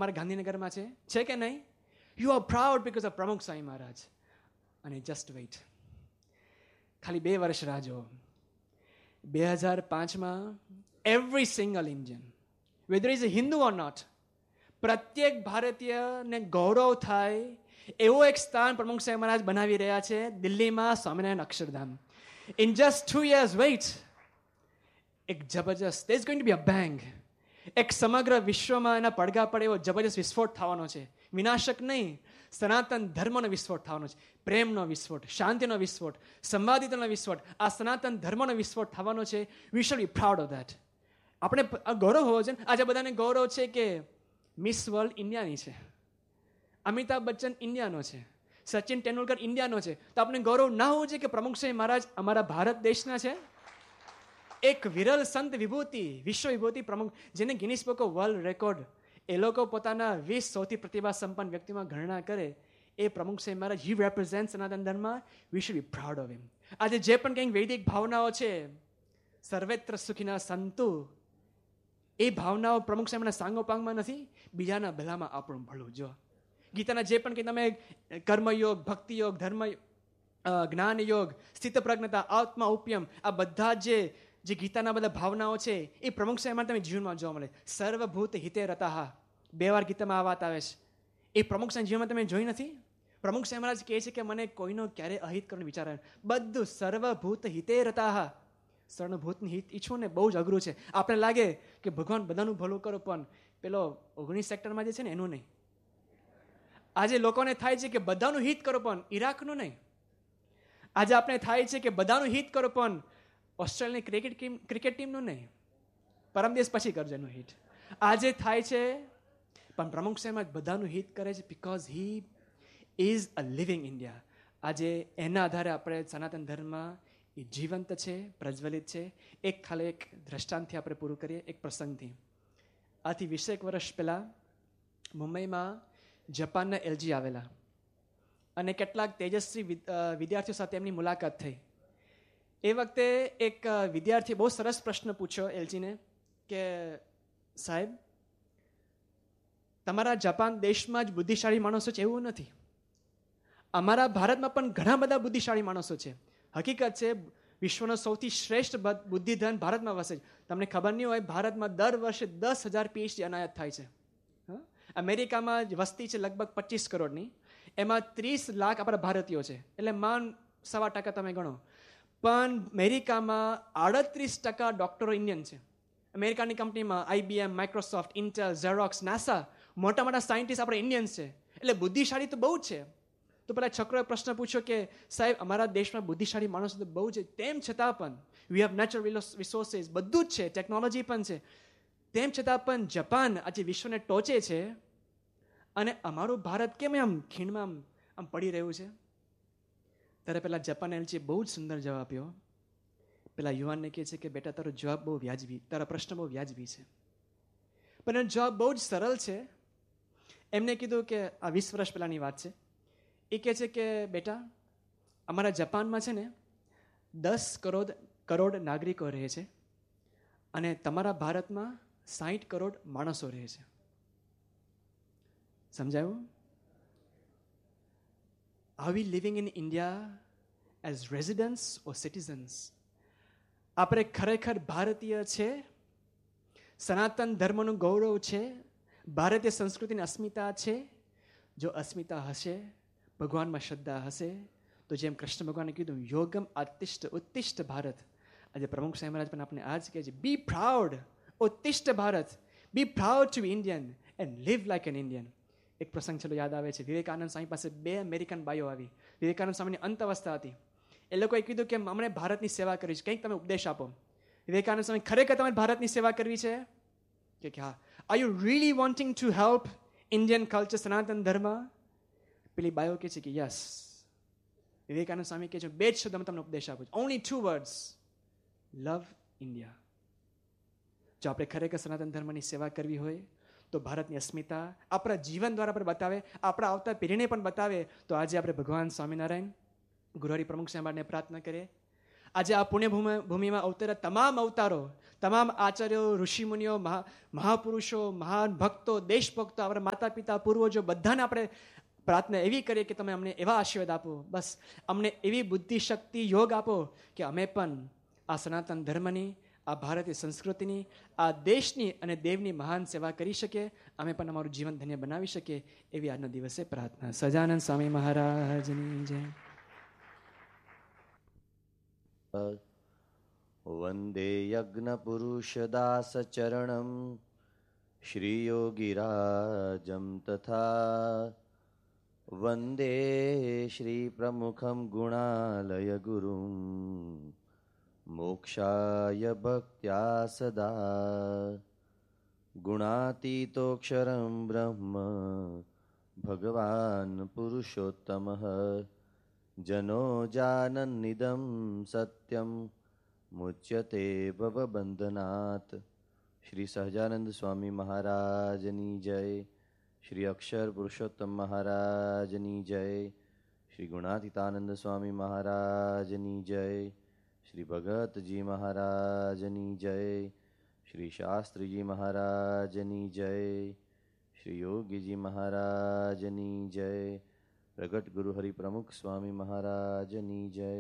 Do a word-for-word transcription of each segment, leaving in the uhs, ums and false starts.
અમારા ગાંધીનગરમાં છે છે કે નહીં? You are proud because of પ્રમુખ સ્વામી મહારાજ. અને જસ્ટ વેઇટ, ખાલી બે વર્ષ રાહ જુઓ. બે હજાર પાંચમાં every single Indian, weather is a Hindu or not, પ્રત્યેક ભારતીયને ગૌરવ થાય એવો એક સ્થાન પ્રમુખ સાહેબ મહારાજ બનાવી રહ્યા છે દિલ્હીમાં, Swaminarayan Akshardham. In just two years weight, એક જબરજસ્ત, there is going to be a bang. એક સમગ્ર વિશ્વમાં એના પડઘા પડે એવો જબરજસ્ત વિસ્ફોટ થવાનો છે. વિનાશક નહીં, સનાતન ધર્મનો વિસ્ફોટ થવાનો છે. પ્રેમનો વિસ્ફોટ, શાંતિનો વિસ્ફોટ, સંવાદિતાનો વિસ્ફોટ, આ સનાતન ધર્મનો વિસ્ફોટ થવાનો છે. We should be proud of that. આપણે ગૌરવ હોવો છે. આજે બધાને ગૌરવ છે કે મિસ વર્લ્ડ ઇન્ડિયાની છે, અમિતાભ બચ્ચન ઇન્ડિયાનો છે, સચિન તેંડુલકર ઇન્ડિયાનો છે. તો આપણે ગૌરવ ના હોવું જોઈએ કે પ્રમુખ સાહેબ મહારાજ અમારા ભારત દેશના છે? એક વિરલ સંત વિભૂતિ, વિશ્વ વિભૂતિ પ્રમુખ, જેને Guinness book of world record એ લોકો પોતાના વીસ સૌથી પ્રતિભા સંપન્ન વ્યક્તિમાં ગણના કરે, એ પ્રમુખ સાહેબ મહારાજ, હી રેપ્રેઝન્ટ સનાતન ધર્મ. We should be proud of him. આજે જે પણ કંઈક વૈદિક ભાવનાઓ છે, સર્વેત્ર સુખીના સંતુ, એ ભાવનાઓ પ્રમુખ સાહેબના સાંગોપાંગમાં નથી, બીજાના ભલામાં આપણું ભલું. જો ગીતાના જે પણ કંઈ તમે કર્મયોગ, ભક્તિયોગ, ધર્મ, જ્ઞાન યોગ, સ્થિત પ્રજ્ઞતા, આત્મા ઉપયમ, આ બધા જે જે ગીતાના બધા ભાવનાઓ છે એ પ્રમુખ સાહેબમાં તમે જીવનમાં જોવા મળે. સર્વભૂત હિતે રતાહ, બે વાર ગીતામાં આ વાત આવે છે. એ પ્રમુખ સાહેબ જીવનમાં તમે જોઈ નથી? પ્રમુખ સાહેબ મહારાજ કહે છે કે મને કોઈનો ક્યારે અહિત કરવાનું વિચાર આવે, બધું સર્વભૂત હિતે રતાહ. સર્વભૂતનું હિત ઈચ્છવું ને બહુ જ અઘરું છે. આપણે લાગે કે ભગવાન બધાનું ભલું કરો, પણ પેલો ઓગણીસ સેક્ટરમાં જે છે ને એનું નહીં. આજે લોકોને થાય છે કે બધાનું હિત કરો, પણ ઈરાકનું નહીં. આજે આપણે થાય છે કે બધાનું હિત કરો, પણ ઓસ્ટ્રેલિયાની ક્રિકેટ ટીમ ક્રિકેટ ટીમનું નહીં. પરમ દિવસ પછી કરજો એનું હિત. આજે થાય છે, પણ પ્રમુખ સાહેબ બધાનું હિત કરે છે because he is a living India. આજે એના આધારે આપણે સનાતન ધર્મ એ જીવંત છે, પ્રજ્વલિત છે. એક ખાલી એક દ્રષ્ટાંતથી આપણે પૂરું કરીએ, એક પ્રસંગથી. આથી વીસેક વર્ષ પહેલાં મુંબઈમાં જાપાનના એલજી આવેલા અને કેટલાક તેજસ્વી વિદ્યાર્થીઓ સાથે એમની મુલાકાત થઈ. એ વખતે એક વિદ્યાર્થીએ બહુ સરસ પ્રશ્ન પૂછ્યો એલજીને કે સાહેબ, તમારા જાપાન દેશમાં જ બુદ્ધિશાળી માણસો છે એવું નથી, અમારા ભારતમાં પણ ઘણા બધા બુદ્ધિશાળી માણસો છે. હકીકત છે, વિશ્વનો સૌથી શ્રેષ્ઠ બુદ્ધિધન ભારતમાં વસે છે. તમને ખબર નહીં હોય, ભારતમાં દર વર્ષે દસ હજાર પીએચડી અનાયત થાય છે. અમેરિકામાં વસ્તી છે લગભગ પચીસ કરોડની, એમાં ત્રીસ લાખ આપણા ભારતીયો છે, એટલે માન સવા ટકા તમે ગણો. પણ અમેરિકામાં આડત્રીસ ટકા ડોક્ટરો ઇન્ડિયન છે. અમેરિકાની કંપનીમાં IBM, Microsoft, Intel, xerox, NASA, મોટા મોટા સાયન્ટિસ્ટ આપણે ઇન્ડિયન્સ છે. એટલે બુદ્ધિશાળી તો બહુ જ છે. તો પેલા છોકરોએ પ્રશ્ન પૂછ્યો કે સાહેબ, અમારા દેશમાં બુદ્ધિશાળી માણસો તો બહુ છે, તેમ છતાં પણ વી હેવ નેચરલ રિસોર્સિસ, બધું જ છે, ટેકનોલોજી પણ છે, તેમ છતાં પણ જાપાન આજે વિશ્વને ટોચે છે અને અમારું ભારત કેમ આમ ખીણમાં આમ આમ પડી રહ્યું છે? ત્યારે પેલા જાપાન એલચીએ બહુ જ સુંદર જવાબ આપ્યો. પેલા યુવાનને કહે છે કે બેટા, તારો જવાબ બહુ વ્યાજબી, તારા પ્રશ્ન બહુ વ્યાજબી છે, પણ એનો જવાબ બહુ જ સરળ છે. એમને કીધું કે આ વીસ વર્ષ પહેલાની વાત છે. એ કહે છે કે બેટા, અમારા જાપાનમાં છે ને દસ કરોડ કરોડ નાગરિકો રહે છે અને તમારા ભારતમાં સાઠ કરોડ માણસો રહે છે. સમજાયું? Are we living in India as residents or citizens? આપણે ખરેખર ભારતીય છે? સનાતન ધર્મનું ગૌરવ છે? ભારતીય સંસ્કૃતિની અસ્મિતા છે? જો અસ્મિતા હશે, ભગવાનમાં શ્રદ્ધા હશે, તો જેમ કૃષ્ણ ભગવાને કીધું, યોગમ આતિષ્ઠ ઉત્તિષ્ઠ ભારત. આજે પ્રમુખ સાહેબ મહારાજ પણ આપણે આજ કહે છે, બી proud, ઉત્તિષ્ઠ Bharat, B proud to B Indian and leave like an Indian. એક પ્રસંગ ચલો યાદ આવે છે. વિવેકાનંદ સ્વામી પાસે બે અમેરિકન બાઈઓ આવી. વિવેકાનંદ સ્વામીની અંત અવસ્થા હતી. એ લોકોએ કીધું કે અમને ભારતની સેવા કરવી છે, કંઈક તમે ઉપદેશ આપો. વિવેકાનંદ સ્વામી, ખરેખર તમારે ભારતની સેવા કરવી છે કે હા? Are you really wanting to help Indian culture, સનાતન ધર્મ? પેલી બાયો કહે છે કે યસ. વિવેકાનંદ સ્વામી કહે છે, બે જ શબ્દમાં તમને ઉપદેશ આપું છું, ઓનલી ટુ વર્ડ્સ, લવ ઇન્ડિયા. જો આપણે ખરેખર સનાતન ધર્મની સેવા કરવી હોય તો ભારતની અસ્મિતા આપણા જીવન દ્વારા પણ બતાવે, આપણા આવતા પેઢીને પણ બતાવે. તો આજે આપણે ભગવાન સ્વામિનારાયણ ગુરુહરિ પ્રમુખ સાહેબને પ્રાર્થના કરીએ. આજે આ પુણ્ય ભૂમિમાં અવતરેલા તમામ અવતારો, તમામ આચાર્યો, ઋષિમુનિઓ, મહા મહાપુરુષો, મહાન ભક્તો, દેશભક્તો, આપણા માતા પિતા, પૂર્વજો બધાને આપણે પ્રાર્થના એવી કરીએ કે તમે અમને એવા આશીર્વાદ આપો, બસ અમને એવી બુદ્ધિ, શક્તિ, યોગ આપો કે અમે પણ આ સનાતન ધર્મની, આ ભારતીય સંસ્કૃતિની, આ દેશની અને દેવની મહાન સેવા કરી શકીએ, અમે પણ અમારું જીવન ધન્ય બનાવી શકીએ, એવી આજનો દિવસે પ્રાર્થના. સહજાનંદ સ્વામી મહારાજની જય. વંદે યજ્ઞ પુરુષ દાસ ચરણમ શ્રી યોગીરાજમ તથા વંદે શ્રી પ્રમુખમ ગુણાલય ગુરુમ મોક્ષાય ભક્ત્યા સદા ગુણાતીતોક્ષરમ બ્રહ્મ ભગવાન પુરુષોત્તમઃ જનો જાનન્નિદં સત્યમ મુચ્યતે ભવબંધનાત. શ્રી સહજાનંદ સ્વામી મહારાજની જય. શ્રી અક્ષર પુરુષોત્તમ મહારાજની જય. શ્રી ગુણાતીતાનંદ સ્વામી મહારાજની જય. શ્રી ભગતજી મહારાજની જય. શ્રી શાસ્ત્રીજી મહારાજની જય. શ્રી યોગીજી મહારાજની જય. પ્રગટ ગુરુ હરિ પ્રમુખ સ્વામી મહારાજની જય.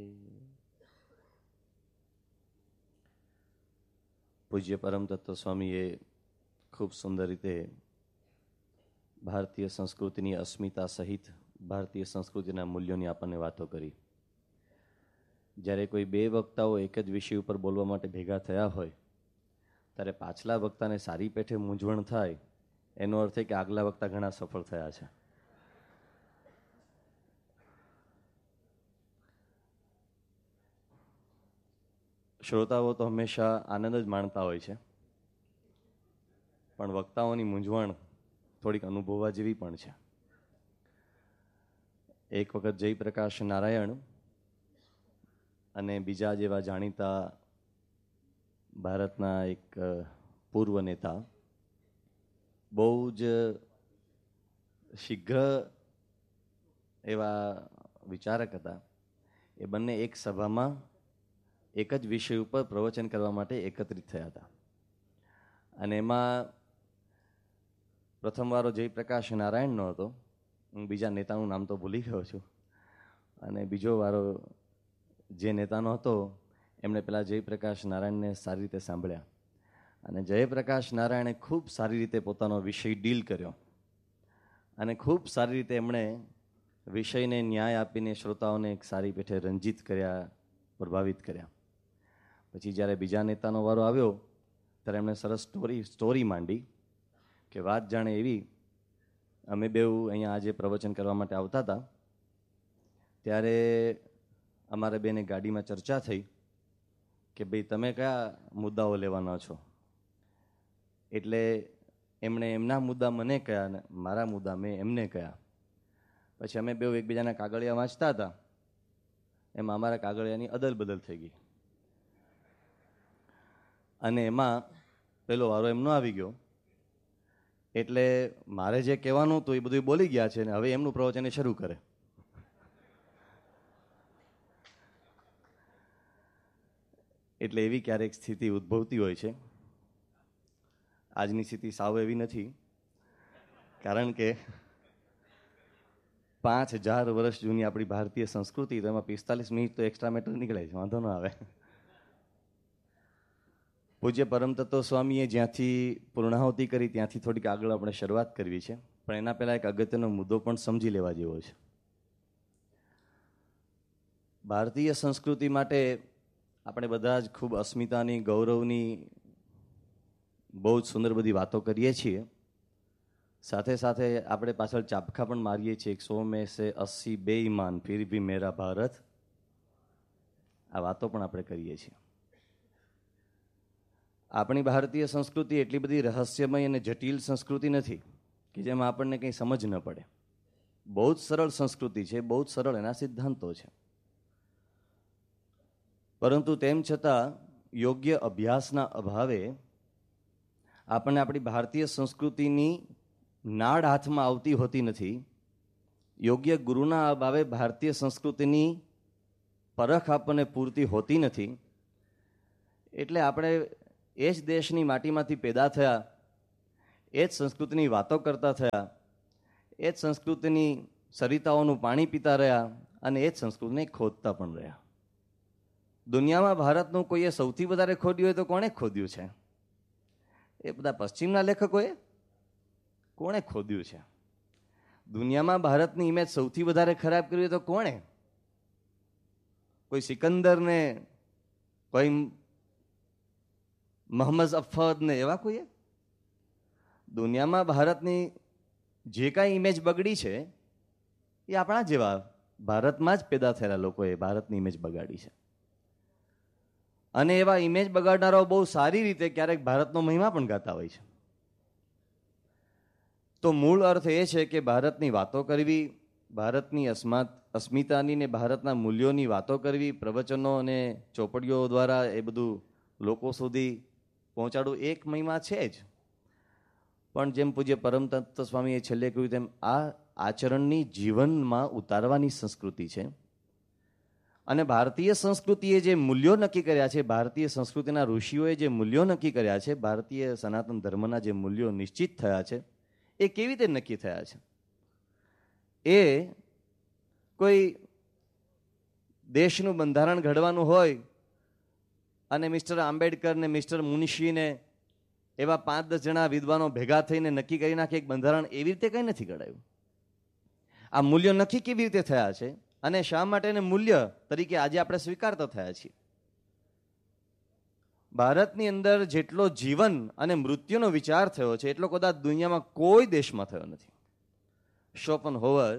પૂજ્ય પરમ તત્વ સ્વામીએ ખૂબ સુંદર રીતે ભારતીય સંસ્કૃતિની અસ્મિતા સહિત ભારતીય સંસ્કૃતિના મૂલ્યોની આપણને વાતો કરી. જ્યારે કોઈ બે વક્તાઓ એક જ વિષય ઉપર બોલવા માટે ભેગા થયા હોય ત્યારે પાછલા વક્તાને સારી પેઠે મૂંઝવણ થાય એનો અર્થ એ કે આગલા વક્તા ઘણા સફળ થયા છે. શ્રોતાઓ તો હંમેશા આનંદ જ માણતા હોય છે, પણ વક્તાઓની મૂંઝવણ થોડીક અનુભવવા જેવી પણ છે. એક વખત જયપ્રકાશ નારાયણ અને બીજા જેવા જાણીતા ભારતના એક પૂર્વ નેતા બહુ જ શીઘ્ર એવા વિચારક હતા. એ બંને એક સભામાં એક જ વિષય ઉપર પ્રવચન કરવા માટે એકત્રિત થયા હતા. અને એમાં પ્રથમ વારો જયપ્રકાશ નારાયણનો હતો. હું બીજા નેતાનું નામ તો ભૂલી ગયો છું. અને બીજો વારો જે નેતાનો હતો એમણે પેલા જયપ્રકાશ નારાયણને સારી રીતે સાંભળ્યા અને જયપ્રકાશ નારાયણે ખૂબ સારી રીતે પોતાનો વિષય ડીલ કર્યો અને ખૂબ સારી રીતે એમણે વિષયને ન્યાય આપીને શ્રોતાઓને એક સારી પેઠે રંજિત કર્યા, પ્રભાવિત કર્યા. પછી જ્યારે બીજા નેતાનો વારો આવ્યો ત્યારે એમણે સરસ સ્ટોરી સ્ટોરી માંડી કે વાત જાણે એવી, અમે બેઉ અહીંયા આજે પ્રવચન કરવા માટે આવતા હતા ત્યારે અમારે બેને ગાડીમાં ચર્ચા થઈ કે ભાઈ તમે કયા મુદ્દાઓ લેવાના છો. એટલે એમણે એમના મુદ્દા મને કહ્યા ને મારા મુદ્દા મેં એમને કહ્યા. પછી અમે બેઉ એકબીજાના કાગળિયા વાંચતા હતા, એમાં અમારા કાગળિયાની અદલ બદલ થઈ ગઈ અને એમાં પેલો વારો એમનો આવી ગયો. એટલે મારે જે કહેવાનું હતું એ બધું બોલી ગયા છે ને હવે એમનું પ્રવચન એ શરૂ કરે. એટલે એવી ક્યારેક સ્થિતિ ઉદ્ભવતી હોય છે. આજની સ્થિતિ સાવ એવી નથી, કારણ કે પાંચ હજાર વર્ષ જૂની આપણી ભારતીય સંસ્કૃતિ, તો એમાં પિસ્તાલીસ મિનિટ તો એક્સ્ટ્રા મેટર નીકળે છે, વાંધો ન આવે. પૂજ્ય પરમ તત્વ સ્વામીએ જ્યાંથી પૂર્ણાહુતિ કરી ત્યાંથી થોડીક આગળ આપણે શરૂઆત કરવી છે, પણ એના પહેલા એક અગત્યનો મુદ્દો પણ સમજી લેવા જેવો છે. ભારતીય સંસ્કૃતિ માટે આપણે બધા જ ખૂબ અસ્મિતાની, ગૌરવની બહુ જ સુંદર બધી વાતો કરીએ છીએ. સાથે સાથે આપણે પાછળ ચાપખા પણ મારીએ છીએ, સો મેં સે અસ્સી બેઈમાન ફિર ભી મેરા ભારત. આ વાતો પણ આપણે કરીએ છીએ. આપણી ભારતીય સંસ્કૃતિ એટલી બધી રહસ્યમય અને જટિલ સંસ્કૃતિ નથી કે જેમાં આપણને કંઈ સમજ ન પડે. બહુ જ સરળ સંસ્કૃતિ છે, બહુ જ સરળ એના સિદ્ધાંતો છે. પરંતુ તેમ છતાં યોગ્ય અભ્યાસના અભાવે આપણને આપણી ભારતીય સંસ્કૃતિની નાડ હાથમાં આવતી હોતી નથી. યોગ્ય ગુરુના અભાવે ભારતીય સંસ્કૃતિની પરખ આપણને પૂરતી હોતી નથી. એટલે આપણે એ જ દેશની માટીમાંથી પેદા થયા, એ જ સંસ્કૃતિની વાતો કરતા થયા, એ જ સંસ્કૃતિની સરિતાઓનું પાણી પીતા રહ્યા અને એ જ સંસ્કૃતિને ખોદતા પણ રહ્યા. દુનિયામાં ભારતનું કોઈએ સૌથી વધારે ખોદ્યું હોય તો કોણે ખોદ્યું છે? એ બધા પશ્ચિમના લેખકોએ. કોણે ખોદ્યું છે? દુનિયામાં ભારતની ઇમેજ સૌથી વધારે ખરાબ કરી હોય તો કોણે? કોઈ સિકંદરને, કોઈ મોહમ્મદ અફદ ને એવા કોઈએ? દુનિયામાં ભારતની જે કાંઈ ઇમેજ બગડી છે એ આપણા જેવા ભારતમાં જ પેદા થયેલા લોકોએ ભારતની ઇમેજ બગાડી છે. અને એવા ઇમેજ બગાડનારાઓ બહુ સારી રીતે ક્યારેક ભારતનો મહિમા પણ ગાતા હોય છે. તો મૂળ અર્થ એ છે કે ભારતની વાતો કરવી, ભારતની અસ્માત અસ્મિતાની ને ભારતના મૂલ્યોની વાતો કરવી, પ્રવચનો અને ચોપડીઓ દ્વારા એ બધું લોકો સુધી પહોંચાડવું એક મહિમા છે જ. પણ જેમ પૂજ્ય પરમતત્વ સ્વામીએ છેલ્લે કહ્યું તેમ આ આચરણની જીવનમાં ઉતારવાની સંસ્કૃતિ છે. અને ભારતીય સંસ્કૃતિએ જે મૂલ્યો નક્કી કર્યા છે, ભારતીય સંસ્કૃતિના ઋષિઓએ જે મૂલ્યો નક્કી કર્યા છે, ભારતીય સનાતન ધર્મના જે મૂલ્યો નિશ્ચિત થયા છે, એ કેવી રીતે નક્કી થયા છે? એ કોઈ દેશનું બંધારણ ઘડવાનું હોય અને મિસ્ટર આંબેડકર ને મિસ્ટર મુનશીને એવા પાંચ દસ જણા વિદ્વાનો ભેગા થઈને નક્કી કરી નાખે એક બંધારણ, એવી રીતે કંઈ નથી ઘડાયું. આ મૂલ્યો નક્કી કેવી રીતે થયા છે અને શા માટે એને મૂલ્ય તરીકે આજે આપણે સ્વીકારતા થયા છીએ? ભારતની અંદર જેટલો જીવન અને મૃત્યુનો વિચાર થયો છે એટલો કદાચ દુનિયામાં કોઈ દેશમાં થયો નથી. શોપનહોવર,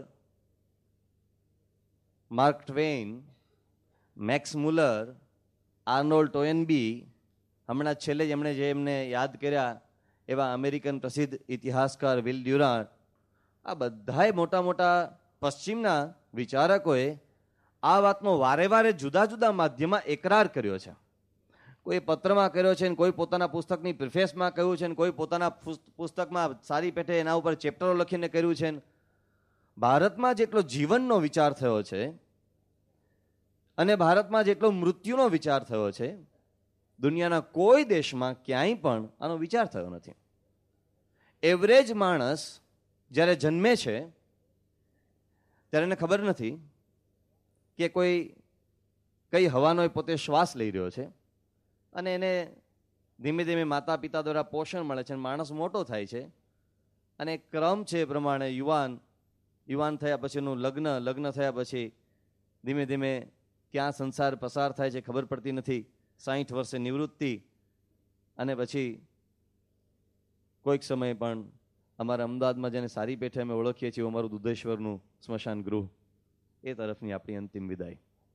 માર્ક ટ્વેઇન, મેક્સ મુલર, આર્નોલ્ડ ટોયનબી, હમણાં છેલ્લે જ એમણે જે એમને યાદ કર્યા એવા અમેરિકન પ્રસિદ્ધ ઇતિહાસકાર વિલ ડ્યુરાન્ટ, આ બધાય મોટા મોટા પશ્ચિમના વિચારકોએ આ વાતનો વારે વારે જુદા જુદા માધ્યમમાં એકરાર કર્યો છે. કોઈ પત્રમાં કર્યો છે, કોઈ પોતાના પુસ્તકની પ્રિફેસમાં કહ્યું છે, કોઈ પોતાના પુસ્તકમાં સારી પેઠે એના ઉપર ચેપ્ટરો લખીને કર્યું છે. ભારતમાં જેટલો જીવનનો વિચાર થયો છે અને ભારતમાં જેટલો મૃત્યુનો વિચાર થયો છે, દુનિયાના કોઈ દેશમાં ક્યાંય પણ આનો વિચાર થયો નથી. એવરેજ માણસ જ્યારે જન્મે છે ત્યારે એને ખબર નથી કે કોઈ કઈ હવાનો પોતે શ્વાસ લઈ રહ્યો છે અને એને ધીમે ધીમે માતા પિતા દ્વારા પોષણ મળે છે, માણસ મોટો થાય છે અને ક્રમ છે એ પ્રમાણે યુવાન યુવાન થયા પછીનું લગ્ન, લગ્ન થયા પછી ધીમે ધીમે ક્યાં સંસાર પસાર થાય છે ખબર પડતી નથી. સાહીઠ વર્ષે નિવૃત્તિ અને પછી કોઈક સમય પણ અમારા અમદાવાદમાં જેને સારી પેઠે અમે ઓળખીએ છીએ અમારું દુધેશ્વરનું સ્મશાન ગૃહ, એ તરફની આપણી અંતિમ વિદાય.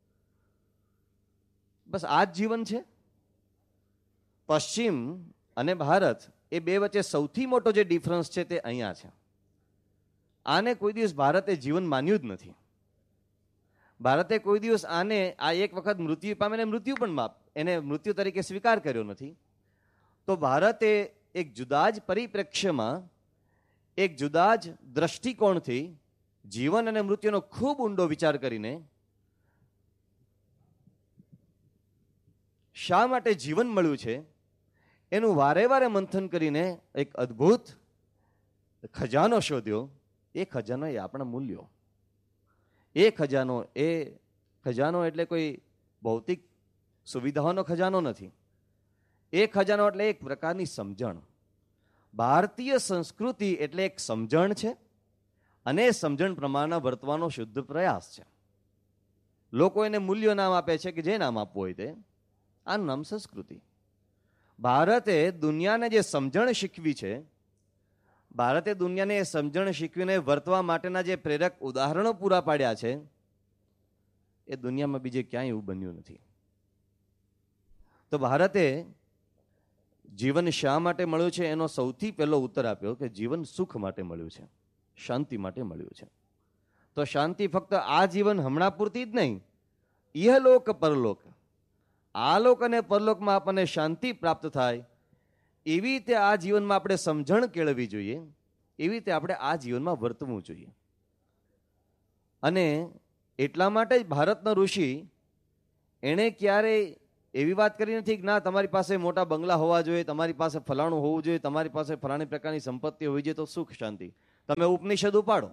બસ આ જ જીવન છે. પશ્ચિમ અને ભારત એ બે વચ્ચે સૌથી મોટો જે ડિફરન્સ છે તે અહીંયા છે. આને કોઈ દિવસ ભારતે જીવન માન્યું જ નથી. ભારતે કોઈ દિવસ આને આ એક વખત મૃત્યુ પામે મૃત્યુ પણ માપ એને મૃત્યુ તરીકે સ્વીકાર કર્યો નથી. તો ભારતે એક જુદા જ પરિપ્રેક્ષ્યમાં, એક જુદા જ દ્રષ્ટિકોણથી જીવન અને મૃત્યુનો ખૂબ ઊંડો વિચાર કરીને શા માટે જીવન મળ્યું છે એનું વારે વારે મંથન કરીને એક અદ્ભુત ખજાનો શોધ્યો. એ ખજાનો એ આપણા મૂલ્યો. એ ખજાનો એ ખજાનો એટલે કોઈ ભૌતિક સુવિધાઓનો ખજાનો નથી. એ ખજાનો એટલે એક પ્રકારની સમજણ. ભારતીય સંસ્કૃતિ એટલે એક સમજણ છે અને એ સમજણ પ્રમાણે વર્તવાનો શુદ્ધ પ્રયાસ છે. લોકો એને મૂલ્યો નામ આપે છે કે જે નામ આપવું હોય તે. આનું નામ સંસ્કૃતિ. ભારતે દુનિયાને જે સમજણ શીખવી છે, ભારતે દુનિયાને એ સમજણ શીખવીને વર્તવા માટેના જે પ્રેરક ઉદાહરણો પૂરા પાડ્યા છે, એ દુનિયામાં બીજે ક્યાંય એવું બન્યું નથી. તો ભારતે જીવન શા માટે મળ્યું છે એનો સૌથી પહેલો ઉત્તર આપ્યો કે જીવન સુખ માટે મળ્યું છે, શાંતિ માટે મળ્યું છે. તો શાંતિ ફક્ત આ જીવન હમણાં પૂરતી જ નહીં, ઇહલોક પરલોક, આ લોક અને પરલોકમાં આપણને શાંતિ પ્રાપ્ત થાય એવી રીતે આ જીવનમાં આપણે સમજણ કેળવવી જોઈએ, એવી રીતે આપણે આ જીવનમાં વર્તવું જોઈએ. અને એટલા માટે જ ભારતનો ઋષિ એણે ક્યારેય એવી વાત કરી નથી કે ના તમારી પાસે મોટા બંગલા હોવા જોઈએ, તમારી પાસે ફલાણું હોવું જોઈએ, તમારી પાસે ફલાણી પ્રકારની સંપત્તિ હોવી જોઈએ તો સુખ શાંતિ. તમે ઉપનિષદ ઉપાડો,